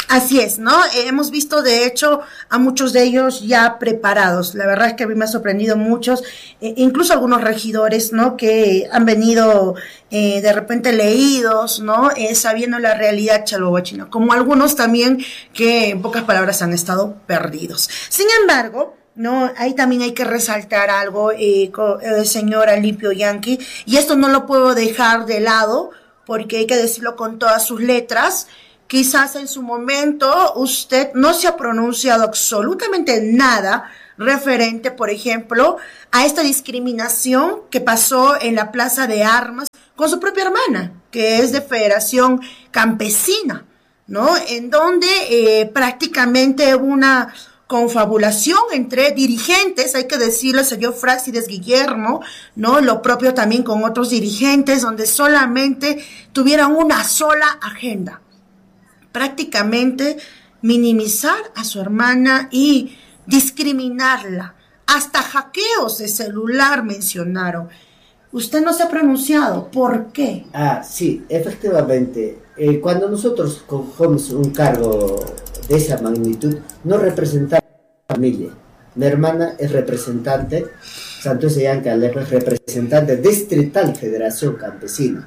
Así es, ¿no? Eh, hemos visto, de hecho, a muchos de ellos ya preparados. La verdad es que a mí me ha sorprendido muchos, eh, incluso algunos regidores, ¿no? Que han venido eh, de repente leídos, ¿no? Eh, sabiendo la realidad chalhuachina, como algunos también que en pocas palabras han estado perdidos. Sin embargo, no, ahí también hay que resaltar algo, eh, co- eh, señora Limpio Yanqui, y esto no lo puedo dejar de lado, porque hay que decirlo con todas sus letras. Quizás en su momento usted no se ha pronunciado absolutamente nada referente, por ejemplo, a esta discriminación que pasó en la Plaza de Armas con su propia hermana, que es de Federación Campesina, ¿no? En donde eh, prácticamente hubo una confabulación entre dirigentes, hay que decirlo, el señor Frácides Guillermo, ¿no? Lo propio también con otros dirigentes, donde solamente tuvieran una sola agenda. Prácticamente minimizar a su hermana y discriminarla. Hasta hackeos de celular mencionaron. Usted no se ha pronunciado. ¿Por qué? Ah, sí, efectivamente. Eh, cuando nosotros cogemos un cargo de esa magnitud, no representamos a la familia. Mi hermana es representante, Santos Yanqui Alejo es representante distrital Federación Campesina.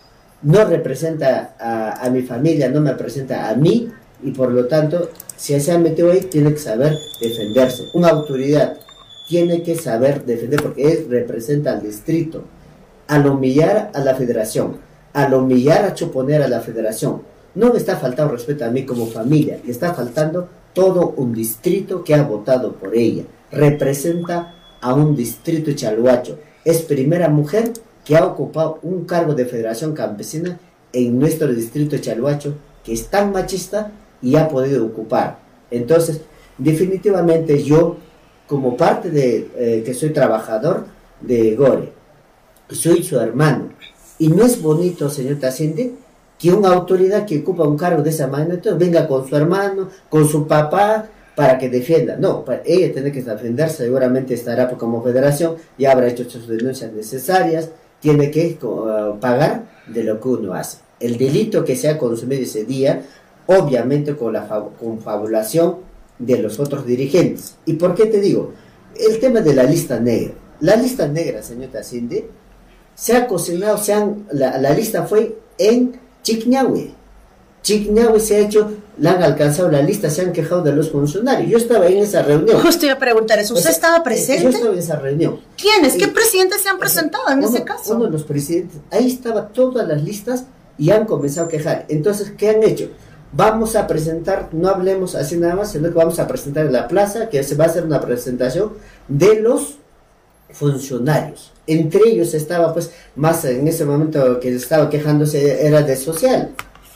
No representa a, a mi familia, no me representa a mí, y por lo tanto, si se ha metido ahí, tiene que saber defenderse. Una autoridad tiene que saber defender porque él representa al distrito. Al humillar a la federación, al humillar a chuponer a la federación, no me está faltando respeto a mí como familia, le está faltando todo un distrito que ha votado por ella. Representa a un distrito chalhuacho. Es primera mujer que ha ocupado un cargo de Federación Campesina en nuestro distrito chalhuacho, que es tan machista y ha podido ocupar. Entonces, definitivamente yo, como parte de eh, que soy trabajador de Gore, soy su hermano, y no es bonito, señor Tacinde, que una autoridad que ocupa un cargo de esa manera venga con su hermano, con su papá, para que defienda. No, para ella tiene que defenderse, seguramente estará como federación, ya habrá hecho sus denuncias necesarias, tiene que uh, pagar de lo que uno hace. El delito que se ha consumido ese día, obviamente con la confabulación de los otros dirigentes. ¿Y por qué te digo? El tema de la lista negra. La lista negra, señor Tacinde, se ha cocinado, se han, la, la lista fue en Chiquñahue. Chiquñahue se ha hecho, la han alcanzado la lista, se han quejado de los funcionarios. Yo estaba en esa reunión. Justo iba a preguntar eso. ¿Usted O sea, estaba presente? Yo estaba en esa reunión. ¿Quiénes? ¿Qué Y- presidentes se han presentado en uno, ese caso? Uno de los presidentes, ahí estaban todas las listas y han comenzado a quejar. Entonces, ¿qué han hecho? Vamos a presentar, no hablemos así nada más, sino que vamos a presentar en la plaza, que se va a hacer una presentación de los funcionarios. Entre ellos estaba, pues, más en ese momento que estaba quejándose era de social,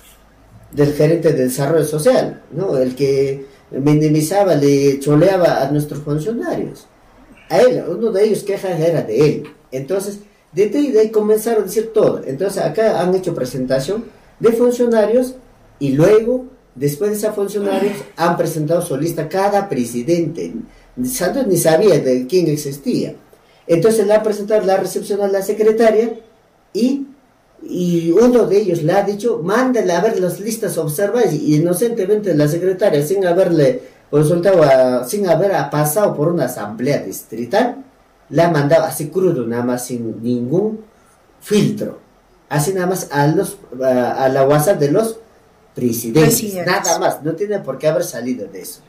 del gerente de desarrollo social, ¿no? El que minimizaba, le choleaba a nuestros funcionarios. A él, uno de ellos quejas era de él. Entonces, de ahí, de ahí comenzaron a decir todo. Entonces, acá han hecho presentación de funcionarios y luego, después de esos funcionarios, han presentado su lista cada presidente. Santos ni sabía de quién existía. Entonces, le han presentado la recepción a la secretaria y, y uno de ellos le ha dicho, mándale a ver las listas observadas, y inocentemente la secretaria, sin haberle consultado, a, sin haber pasado por una asamblea distrital, le ha mandado así crudo, nada más, sin ningún filtro, así nada más a, los, a, a la WhatsApp de los presidentes, Presidentes. nada más, no tiene por qué haber salido de eso.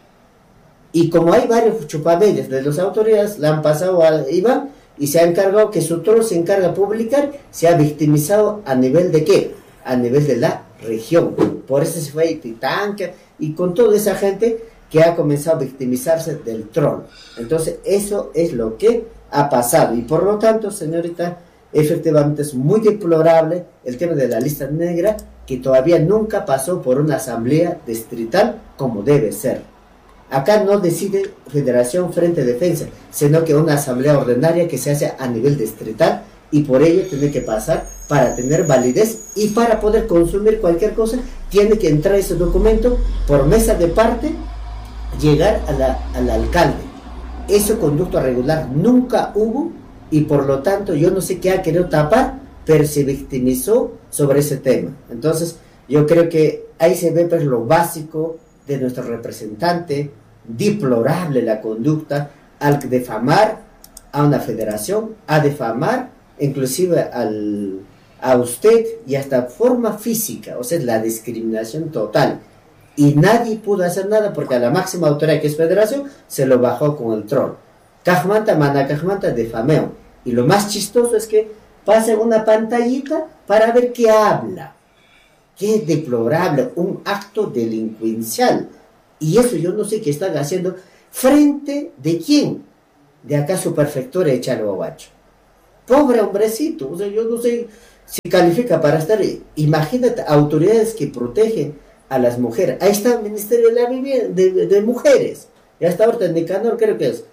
Y como hay varios chupabellas de las autoridades, la han pasado a Iván y se ha encargado que su trono se encarga de publicar, se ha victimizado a nivel de qué, a nivel de la región. Por eso se fue a Ititanca y con toda esa gente que ha comenzado a victimizarse del trono. Entonces eso es lo que ha pasado y por lo tanto, señorita, efectivamente es muy deplorable el tema de la lista negra, que todavía nunca pasó por una asamblea distrital como debe ser. Acá no decide Federación Frente Defensa, sino que una asamblea ordinaria que se hace a nivel distrital y por ello tiene que pasar para tener validez y para poder consumir cualquier cosa, tiene que entrar ese documento por mesa de parte, llegar a la, al alcalde. Ese conducto regular nunca hubo y por lo tanto yo no sé qué ha querido tapar, pero se victimizó sobre ese tema. Entonces yo creo que ahí se ve pues lo básico de nuestro representante, deplorable la conducta al difamar a una federación, a difamar inclusive al, a usted y hasta forma física, o sea, la discriminación total. Y nadie pudo hacer nada porque a la máxima autoridad que es federación se lo bajó con el troll. Cajmanta, mana cajmanta, difameo. Y lo más chistoso es que pasa una pantallita para ver qué habla. Qué deplorable, un acto delincuencial. Y eso yo no sé qué están haciendo. ¿Frente de quién? De acá su prefectura de Chalhuahuacho. Pobre hombrecito, o sea, yo no sé si califica para estar. Imagínate, autoridades que protegen a las mujeres. Ahí está el Ministerio de la Vivienda, de, de Mujeres. Ya está ahorita en Nicanor, creo que es.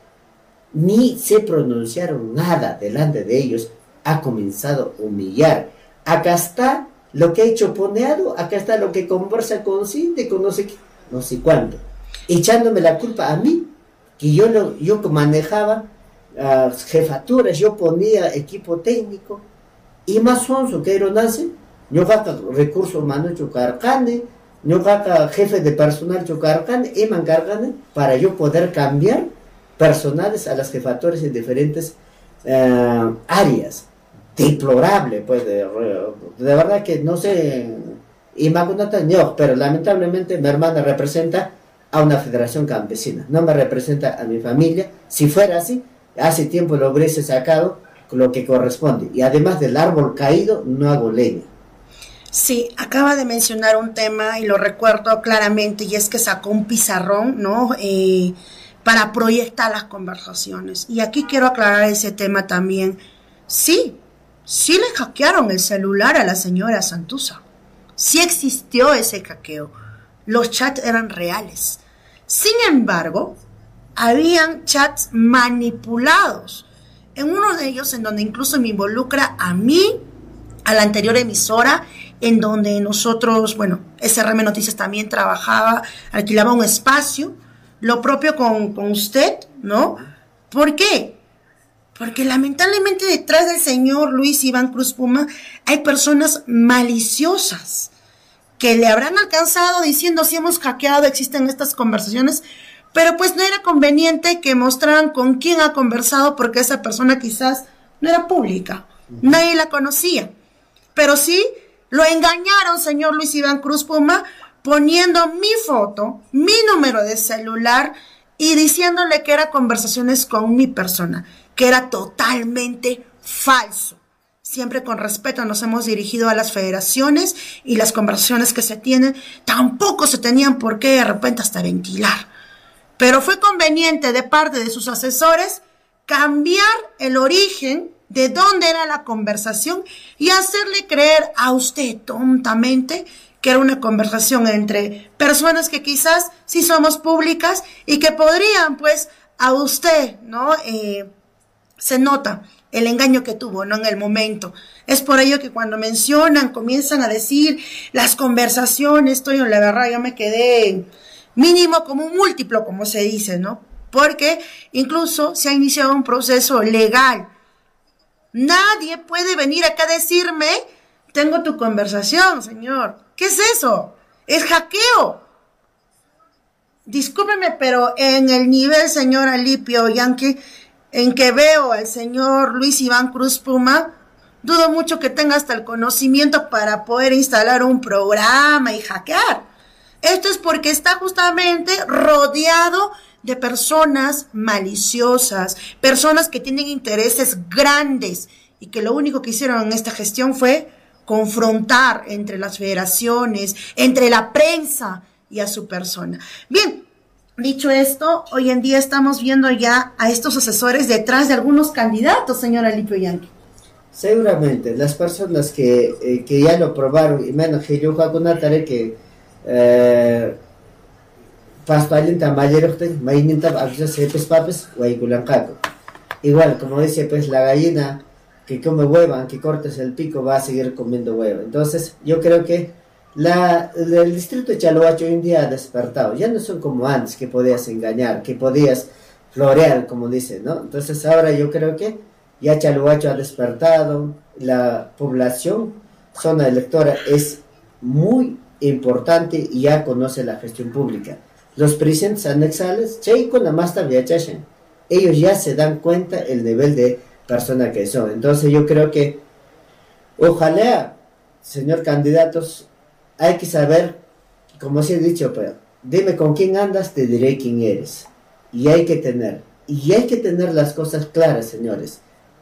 Ni se pronunciaron nada delante de ellos. Ha comenzado a humillar. Acá está lo que ha hecho Poneado, acá está lo que conversa con Cinte, con no sé qué, no sé cuánto. Echándome la culpa a mí, que yo, lo, yo manejaba uh, jefaturas, yo ponía equipo técnico, y más sonso que era nace, yo gato recursos humanos chocarcane, yo gato jefe de personal chocarcane, y me encargan para yo poder cambiar personales a las jefaturas en diferentes uh, áreas. Deplorable, pues, de, de verdad que no sé, Imagunata no, pero lamentablemente mi hermana representa a una federación campesina, no me representa a mi familia. Si fuera así, hace tiempo lo hubiese sacado lo que corresponde, y además del árbol caído no hago leña. Sí, acaba de mencionar un tema y lo recuerdo claramente, y es que sacó un pizarrón, ¿no? Eh, para proyectar las conversaciones, y aquí quiero aclarar ese tema también. Sí, sí le hackearon el celular a la señora Santuza. Sí existió ese hackeo. Los chats eran reales. Sin embargo, habían chats manipulados. En uno de ellos, en donde incluso me involucra a mí, a la anterior emisora, en donde nosotros, bueno, S R M Noticias también trabajaba, alquilaba un espacio, lo propio con, con usted, ¿no? ¿Por qué? Porque lamentablemente detrás del señor Luis Iván Cruz Puma hay personas maliciosas que le habrán alcanzado diciendo si hemos hackeado, existen estas conversaciones, pero pues no era conveniente que mostraran con quién ha conversado porque esa persona quizás no era pública, nadie la conocía. Pero sí lo engañaron, señor Luis Iván Cruz Puma, poniendo mi foto, mi número de celular y diciéndole que eran conversaciones con mi persona, que era totalmente falso. Siempre con respeto nos hemos dirigido a las federaciones y las conversaciones que se tienen tampoco se tenían por qué de repente hasta ventilar. Pero fue conveniente de parte de sus asesores cambiar el origen de dónde era la conversación y hacerle creer a usted tontamente que era una conversación entre personas que quizás sí somos públicas y que podrían pues a usted, ¿no? Eh, se nota el engaño que tuvo, ¿no? En el momento. Es por ello que cuando mencionan, comienzan a decir las conversaciones, estoy en la verdad, yo me quedé mínimo como un múltiplo, como se dice, ¿no? Porque incluso se ha iniciado un proceso legal. Nadie puede venir acá a decirme, tengo tu conversación, señor. ¿Qué es eso? Es hackeo. Discúlpeme, pero en el nivel, señor Alipio Yankee, en que veo al señor Luis Iván Cruz Puma, dudo mucho que tenga hasta el conocimiento para poder instalar un programa y hackear. Esto es porque está justamente rodeado de personas maliciosas, personas que tienen intereses grandes y que lo único que hicieron en esta gestión fue confrontar entre las federaciones, entre la prensa y a su persona. Bien, dicho esto, hoy en día estamos viendo ya a estos asesores detrás de algunos candidatos, señora Alipio Yankee. Seguramente, las personas que, eh, que ya lo probaron, y menos que yo hago una tarea que eh, igual, como dice pues la gallina que come hueva, que cortes el pico, va a seguir comiendo hueva. Entonces, yo creo que la, el distrito de Chalhuacho hoy en día ha despertado. Ya no son como antes, que podías engañar, que podías florear, como dicen, ¿no? Entonces, ahora yo creo que ya Chalhuacho ha despertado, la población, zona electora, es muy importante y ya conoce la gestión pública. Los presidentes anexales, ellos ya se dan cuenta el nivel de persona que son. Entonces yo creo que ojalá, señor candidatos, hay que saber, como se ha dicho, pero dime con quién andas, te diré quién eres. Y hay que tener, y hay que tener las cosas claras, señores.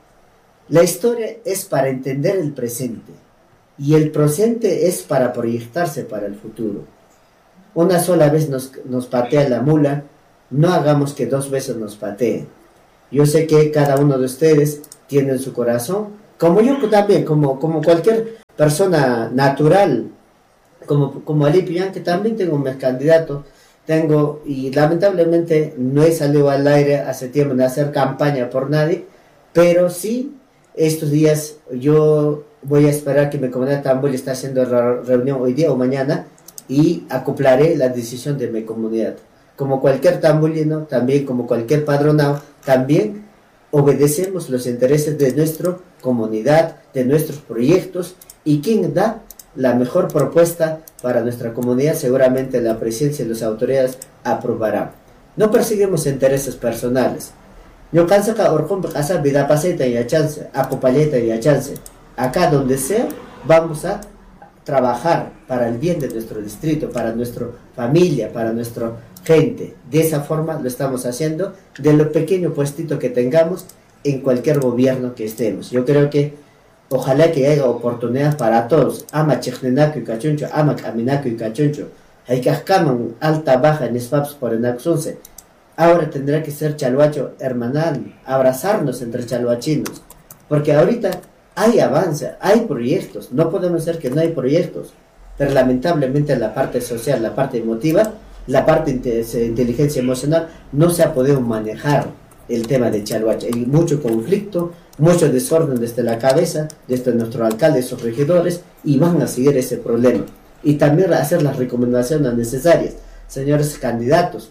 La historia es para entender el presente, y el presente es para proyectarse para el futuro. Una sola vez nos, nos patea la mula, no hagamos que dos veces nos pateen. Yo sé que cada uno de ustedes tiene en su corazón, como yo también, como, como cualquier persona natural, como, como Alipio, que también tengo mis candidatos, tengo, y lamentablemente no he salido al aire hace tiempo de hacer campaña por nadie, pero sí, estos días yo voy a esperar que mi comunidad Tamboya está haciendo re reunión hoy día o mañana, y acoplaré la decisión de mi comunidad. Como cualquier tambolino, también como cualquier padronado, también obedecemos los intereses de nuestra comunidad, de nuestros proyectos, y quien da la mejor propuesta para nuestra comunidad, seguramente la presidencia y las autoridades aprobarán. No perseguimos intereses personales. No cansa que orcón casa vida paseta y a chance, acopalleta y a chance. Acá donde sea, vamos a trabajar para el bien de nuestro distrito, para nuestra familia, para nuestra gente. De esa forma lo estamos haciendo, de lo pequeño puestito que tengamos en cualquier gobierno que estemos. Yo creo que ojalá que haya oportunidad para todos. Ama checnenaco y cachuncho, ama caminaco y cachuncho. Hay que ascaman alta baja en espaps por el Naxunce. Ahora tendrá que ser chaluacho hermanal, abrazarnos entre chaluachinos, porque ahorita hay avance, hay proyectos, no podemos decir que no hay proyectos, pero lamentablemente la parte social, la parte emotiva, la parte de inteligencia emocional, no se ha podido manejar el tema de Chalhuacha. Hay mucho conflicto, mucho desorden desde la cabeza, desde nuestro alcalde y sus regidores, y van a seguir ese problema. Y también hacer las recomendaciones necesarias. Señores candidatos,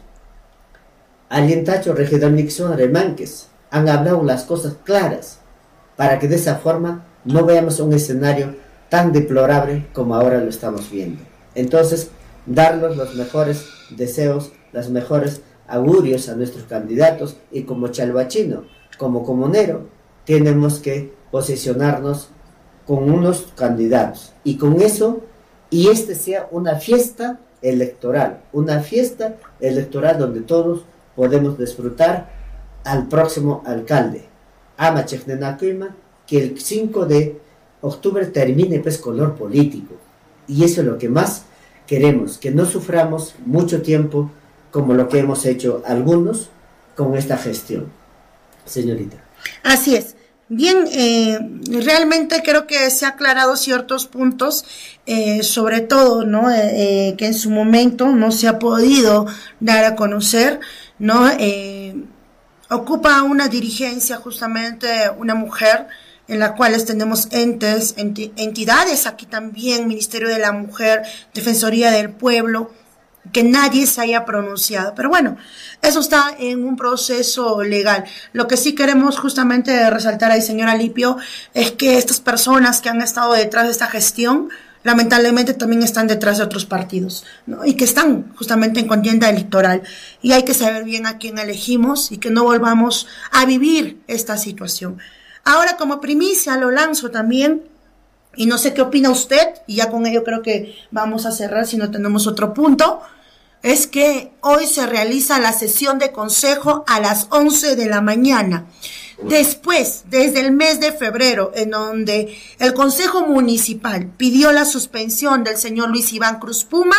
Alientacho, regidor Nixon, Remanques, han hablado las cosas claras, para que de esa forma no veamos un escenario tan deplorable como ahora lo estamos viendo. Entonces, darles los mejores deseos, los mejores augurios a nuestros candidatos, y como chalhuachino, como comunero, tenemos que posicionarnos con unos candidatos, y con eso, y este sea una fiesta electoral, una fiesta electoral donde todos podemos disfrutar al próximo alcalde. Ama Checnenacuima, que el cinco de octubre termine pues color político, y eso es lo que más queremos, que no suframos mucho tiempo como lo que hemos hecho algunos con esta gestión. Señorita. Así es. Bien, eh, realmente creo que se ha aclarado ciertos puntos, eh, sobre todo, ¿no? Eh, eh, que en su momento no se ha podido dar a conocer, ¿no? Eh, ocupa una dirigencia justamente una mujer, en la cual tenemos entes, enti, entidades, aquí también Ministerio de la Mujer, Defensoría del Pueblo, que nadie se haya pronunciado. Pero bueno, eso está en un proceso legal. Lo que sí queremos justamente resaltar ahí, señor Alipio, es que estas personas que han estado detrás de esta gestión, lamentablemente también están detrás de otros partidos, ¿no? Y que están justamente en contienda electoral. Y hay que saber bien a quién elegimos y que no volvamos a vivir esta situación. Ahora, como primicia, lo lanzo también, y no sé qué opina usted, y ya con ello creo que vamos a cerrar si no tenemos otro punto, es que hoy se realiza la sesión de consejo a las once de la mañana. Después, desde el mes de febrero, en donde el Consejo Municipal pidió la suspensión del señor Luis Iván Cruz-Puma,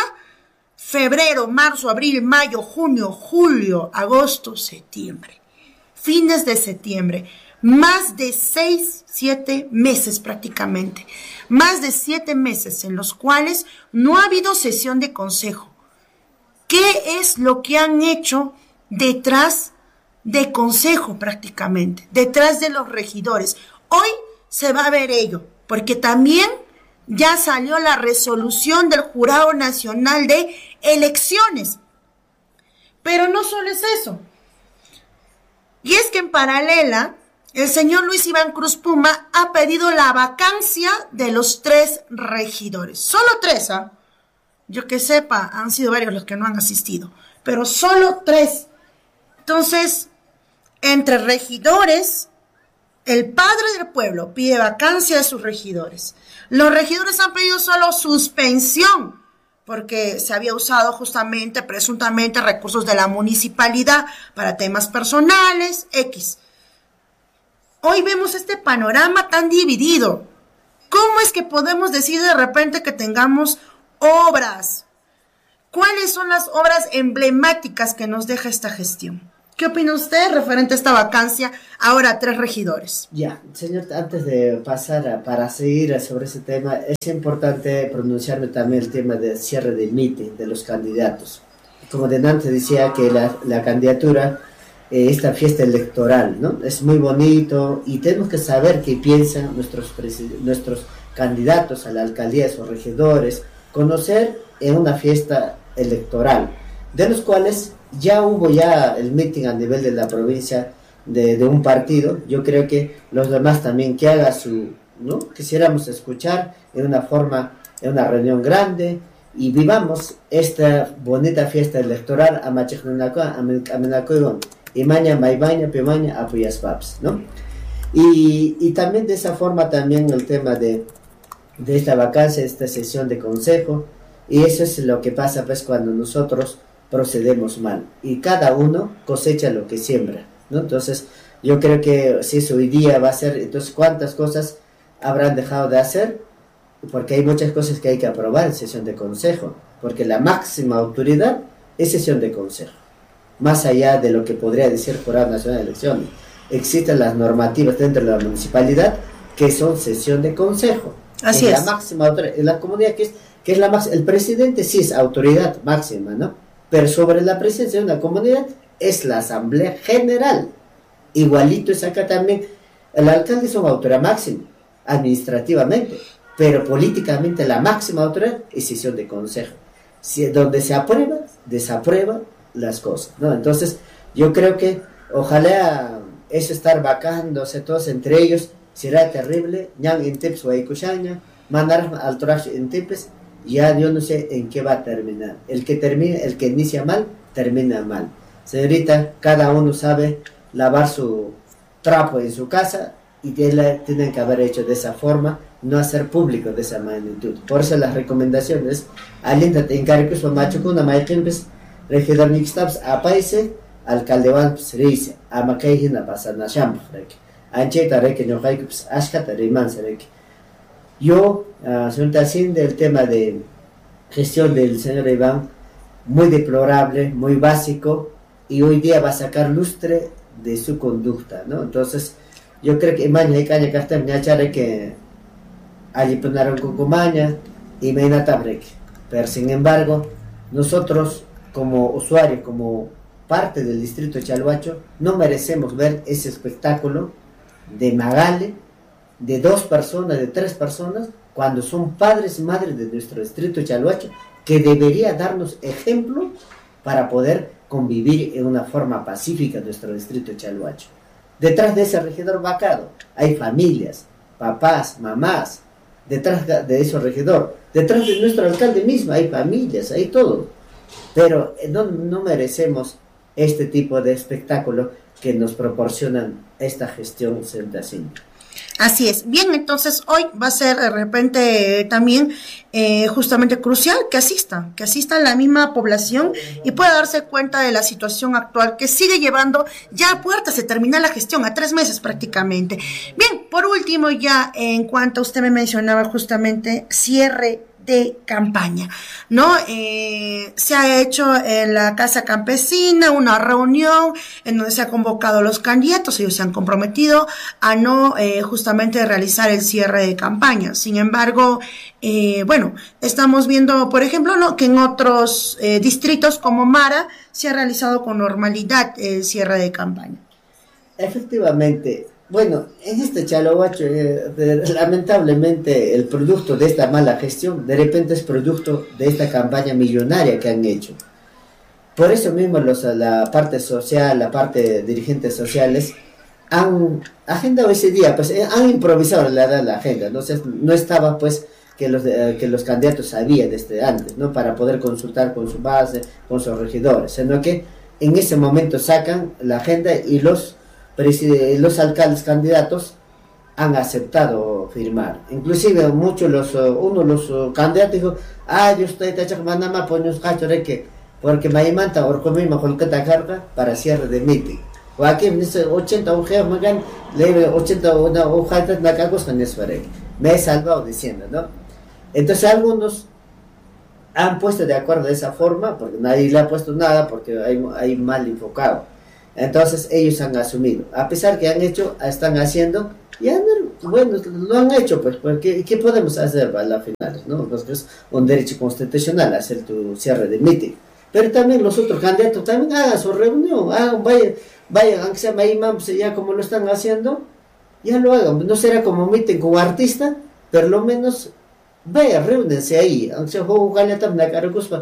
febrero, marzo, abril, mayo, junio, julio, agosto, septiembre, fines de septiembre, más de seis, siete meses prácticamente, más de siete meses en los cuales no ha habido sesión de consejo. ¿Qué es lo que han hecho detrás de consejo prácticamente, detrás de los regidores? Hoy se va a ver ello, porque también ya salió la resolución del Jurado Nacional de Elecciones. Pero no solo es eso. Y es que en paralela, el señor Luis Iván Cruz-Puma ha pedido la vacancia de los tres regidores. Solo tres, ¿ah? Yo que sepa, han sido varios los que no han asistido, pero solo tres. Entonces, entre regidores, el padre del pueblo pide vacancia de sus regidores. Los regidores han pedido solo suspensión, porque se había usado justamente, presuntamente, recursos de la municipalidad para temas personales, X. Hoy vemos este panorama tan dividido. ¿Cómo es que podemos decir de repente que tengamos obras? ¿Cuáles son las obras emblemáticas que nos deja esta gestión? ¿Qué opina usted referente a esta vacancia ahora a tres regidores? Ya, señor, antes de pasar a, para seguir sobre ese tema, es importante pronunciarme también el tema del cierre del meeting de los candidatos. Como de antes decía que la, la candidatura, eh, esta fiesta electoral, ¿no? Es muy bonito y tenemos que saber qué piensan nuestros, nuestros candidatos a la alcaldía, sus regidores, conocer en una fiesta electoral, de los cuales ya hubo ya el meeting a nivel de la provincia de, de un partido. Yo creo que los demás también que haga su, ¿no? Quisiéramos escuchar en una forma, en una reunión grande y vivamos esta bonita fiesta electoral a Machicnanacoa, a Menacoa, Imaña, Maibaña, Pemaña, Apuyas Paps, ¿no? Y, y también de esa forma también el tema de, de esta vacancia, esta sesión de consejo, y eso es lo que pasa pues cuando nosotros procedemos mal y cada uno cosecha lo que siembra, ¿no? Entonces yo creo que si eso hoy día va a ser, entonces cuántas cosas habrán dejado de hacer, porque hay muchas cosas que hay que aprobar en sesión de consejo, porque la máxima autoridad es sesión de consejo, más allá de lo que podría decir Jurado Nacional de Elecciones. Existen las normativas dentro de la municipalidad que son sesión de consejo. Así es es. La máxima autoridad, la comunidad que es, que es la máxima, el presidente sí es autoridad máxima, ¿no? Pero sobre la presencia de una comunidad es la Asamblea General. Igualito es acá también. El alcalde es una autoridad máxima, administrativamente, pero políticamente la máxima autoridad es sesión de consejo. Si, donde se aprueba, desaprueba las cosas, ¿no? Entonces, yo creo que ojalá eso estar vacándose todos entre ellos será terrible. Ñan en tips o mandar al trash en tips. Ya yo no sé en qué va a terminar. El que termina, el que inicia mal, termina mal. Señorita, cada uno sabe lavar su trapo en su casa y tienen que haber hecho de esa forma, no hacer público de esa magnitud. Por eso las recomendaciones, aliéntate en Caricus o Machocuna, Maikimpes, regidor Nixtaps, apaise, alcalde Van Srice, Amacaijina, Pasana Shamp, Ancheta Reke, no Haikups, Ashkata, Riman Sereke. Yo, uh, señorita Sin, del tema de gestión del señor Iván, muy deplorable, muy básico, y hoy día va a sacar lustre de su conducta, ¿no? Entonces, yo creo que mañana hay caña castem ñachare que allí ponaron cucumaña y meina tabreke. Pero sin embargo, nosotros como usuarios, como parte del distrito de Chalhuacho, no merecemos ver ese espectáculo de Magale, de dos personas, de tres personas, cuando son padres y madres de nuestro distrito de Chalhuacho, que debería darnos ejemplo para poder convivir en una forma pacífica en nuestro distrito de Chalhuacho. Detrás de ese regidor vacado hay familias, papás, mamás, detrás de ese regidor, detrás de nuestro alcalde mismo hay familias, hay todo, pero no, no merecemos este tipo de espectáculo que nos proporcionan esta gestión Sentacinta. Así es. Bien, entonces hoy va a ser de repente eh, también eh, justamente crucial que asistan, que asista la misma población y pueda darse cuenta de la situación actual que sigue llevando ya a puertas, se termina la gestión a tres meses prácticamente. Bien, por último ya en cuanto usted me mencionaba justamente cierre de campaña, ¿no? Eh, se ha hecho en la Casa Campesina una reunión en donde se ha convocado a los candidatos, ellos se han comprometido a no eh, justamente realizar el cierre de campaña. Sin embargo, eh, bueno, estamos viendo, por ejemplo, ¿no? que en otros eh, distritos como Mara se ha realizado con normalidad el cierre de campaña. Efectivamente. Bueno, en este Chalhuacho, eh, de, lamentablemente el producto de esta mala gestión, de repente es producto de esta campaña millonaria que han hecho. Por eso mismo los, la parte social, la parte de dirigentes sociales, han agendado ese día, pues han improvisado la, la agenda, entonces no estaba pues que los, eh, que los candidatos sabían desde antes, ¿no? Para poder consultar con su base, con sus regidores, sino que en ese momento sacan la agenda y los, los alcaldes candidatos han aceptado firmar. Inclusive muchos los, uno de los candidatos dijo, ah, yo estoy tachando manama poños cacho de que, porque me manta o comimos con que carga para cierre de meeting. O aquí me dice ochenta hojas, me gan, le ochenta una hoja de nacagos con eso. Me he salvado diciendo, ¿no? Entonces algunos han puesto de acuerdo de esa forma, porque nadie le ha puesto nada, porque hay, hay mal enfocado. Entonces ellos han asumido, a pesar que han hecho, están haciendo, ya no, bueno, lo han hecho, pues, porque ¿qué podemos hacer a la final? ¿No? Porque es un derecho constitucional hacer tu cierre de meeting. Pero también los otros candidatos también hagan su reunión, hagan, vayan, vayan, aunque sea imam, ya como lo están haciendo, ya lo hagan. No será como meeting con artista, pero lo menos vaya, reúnense ahí, aunque sea juego también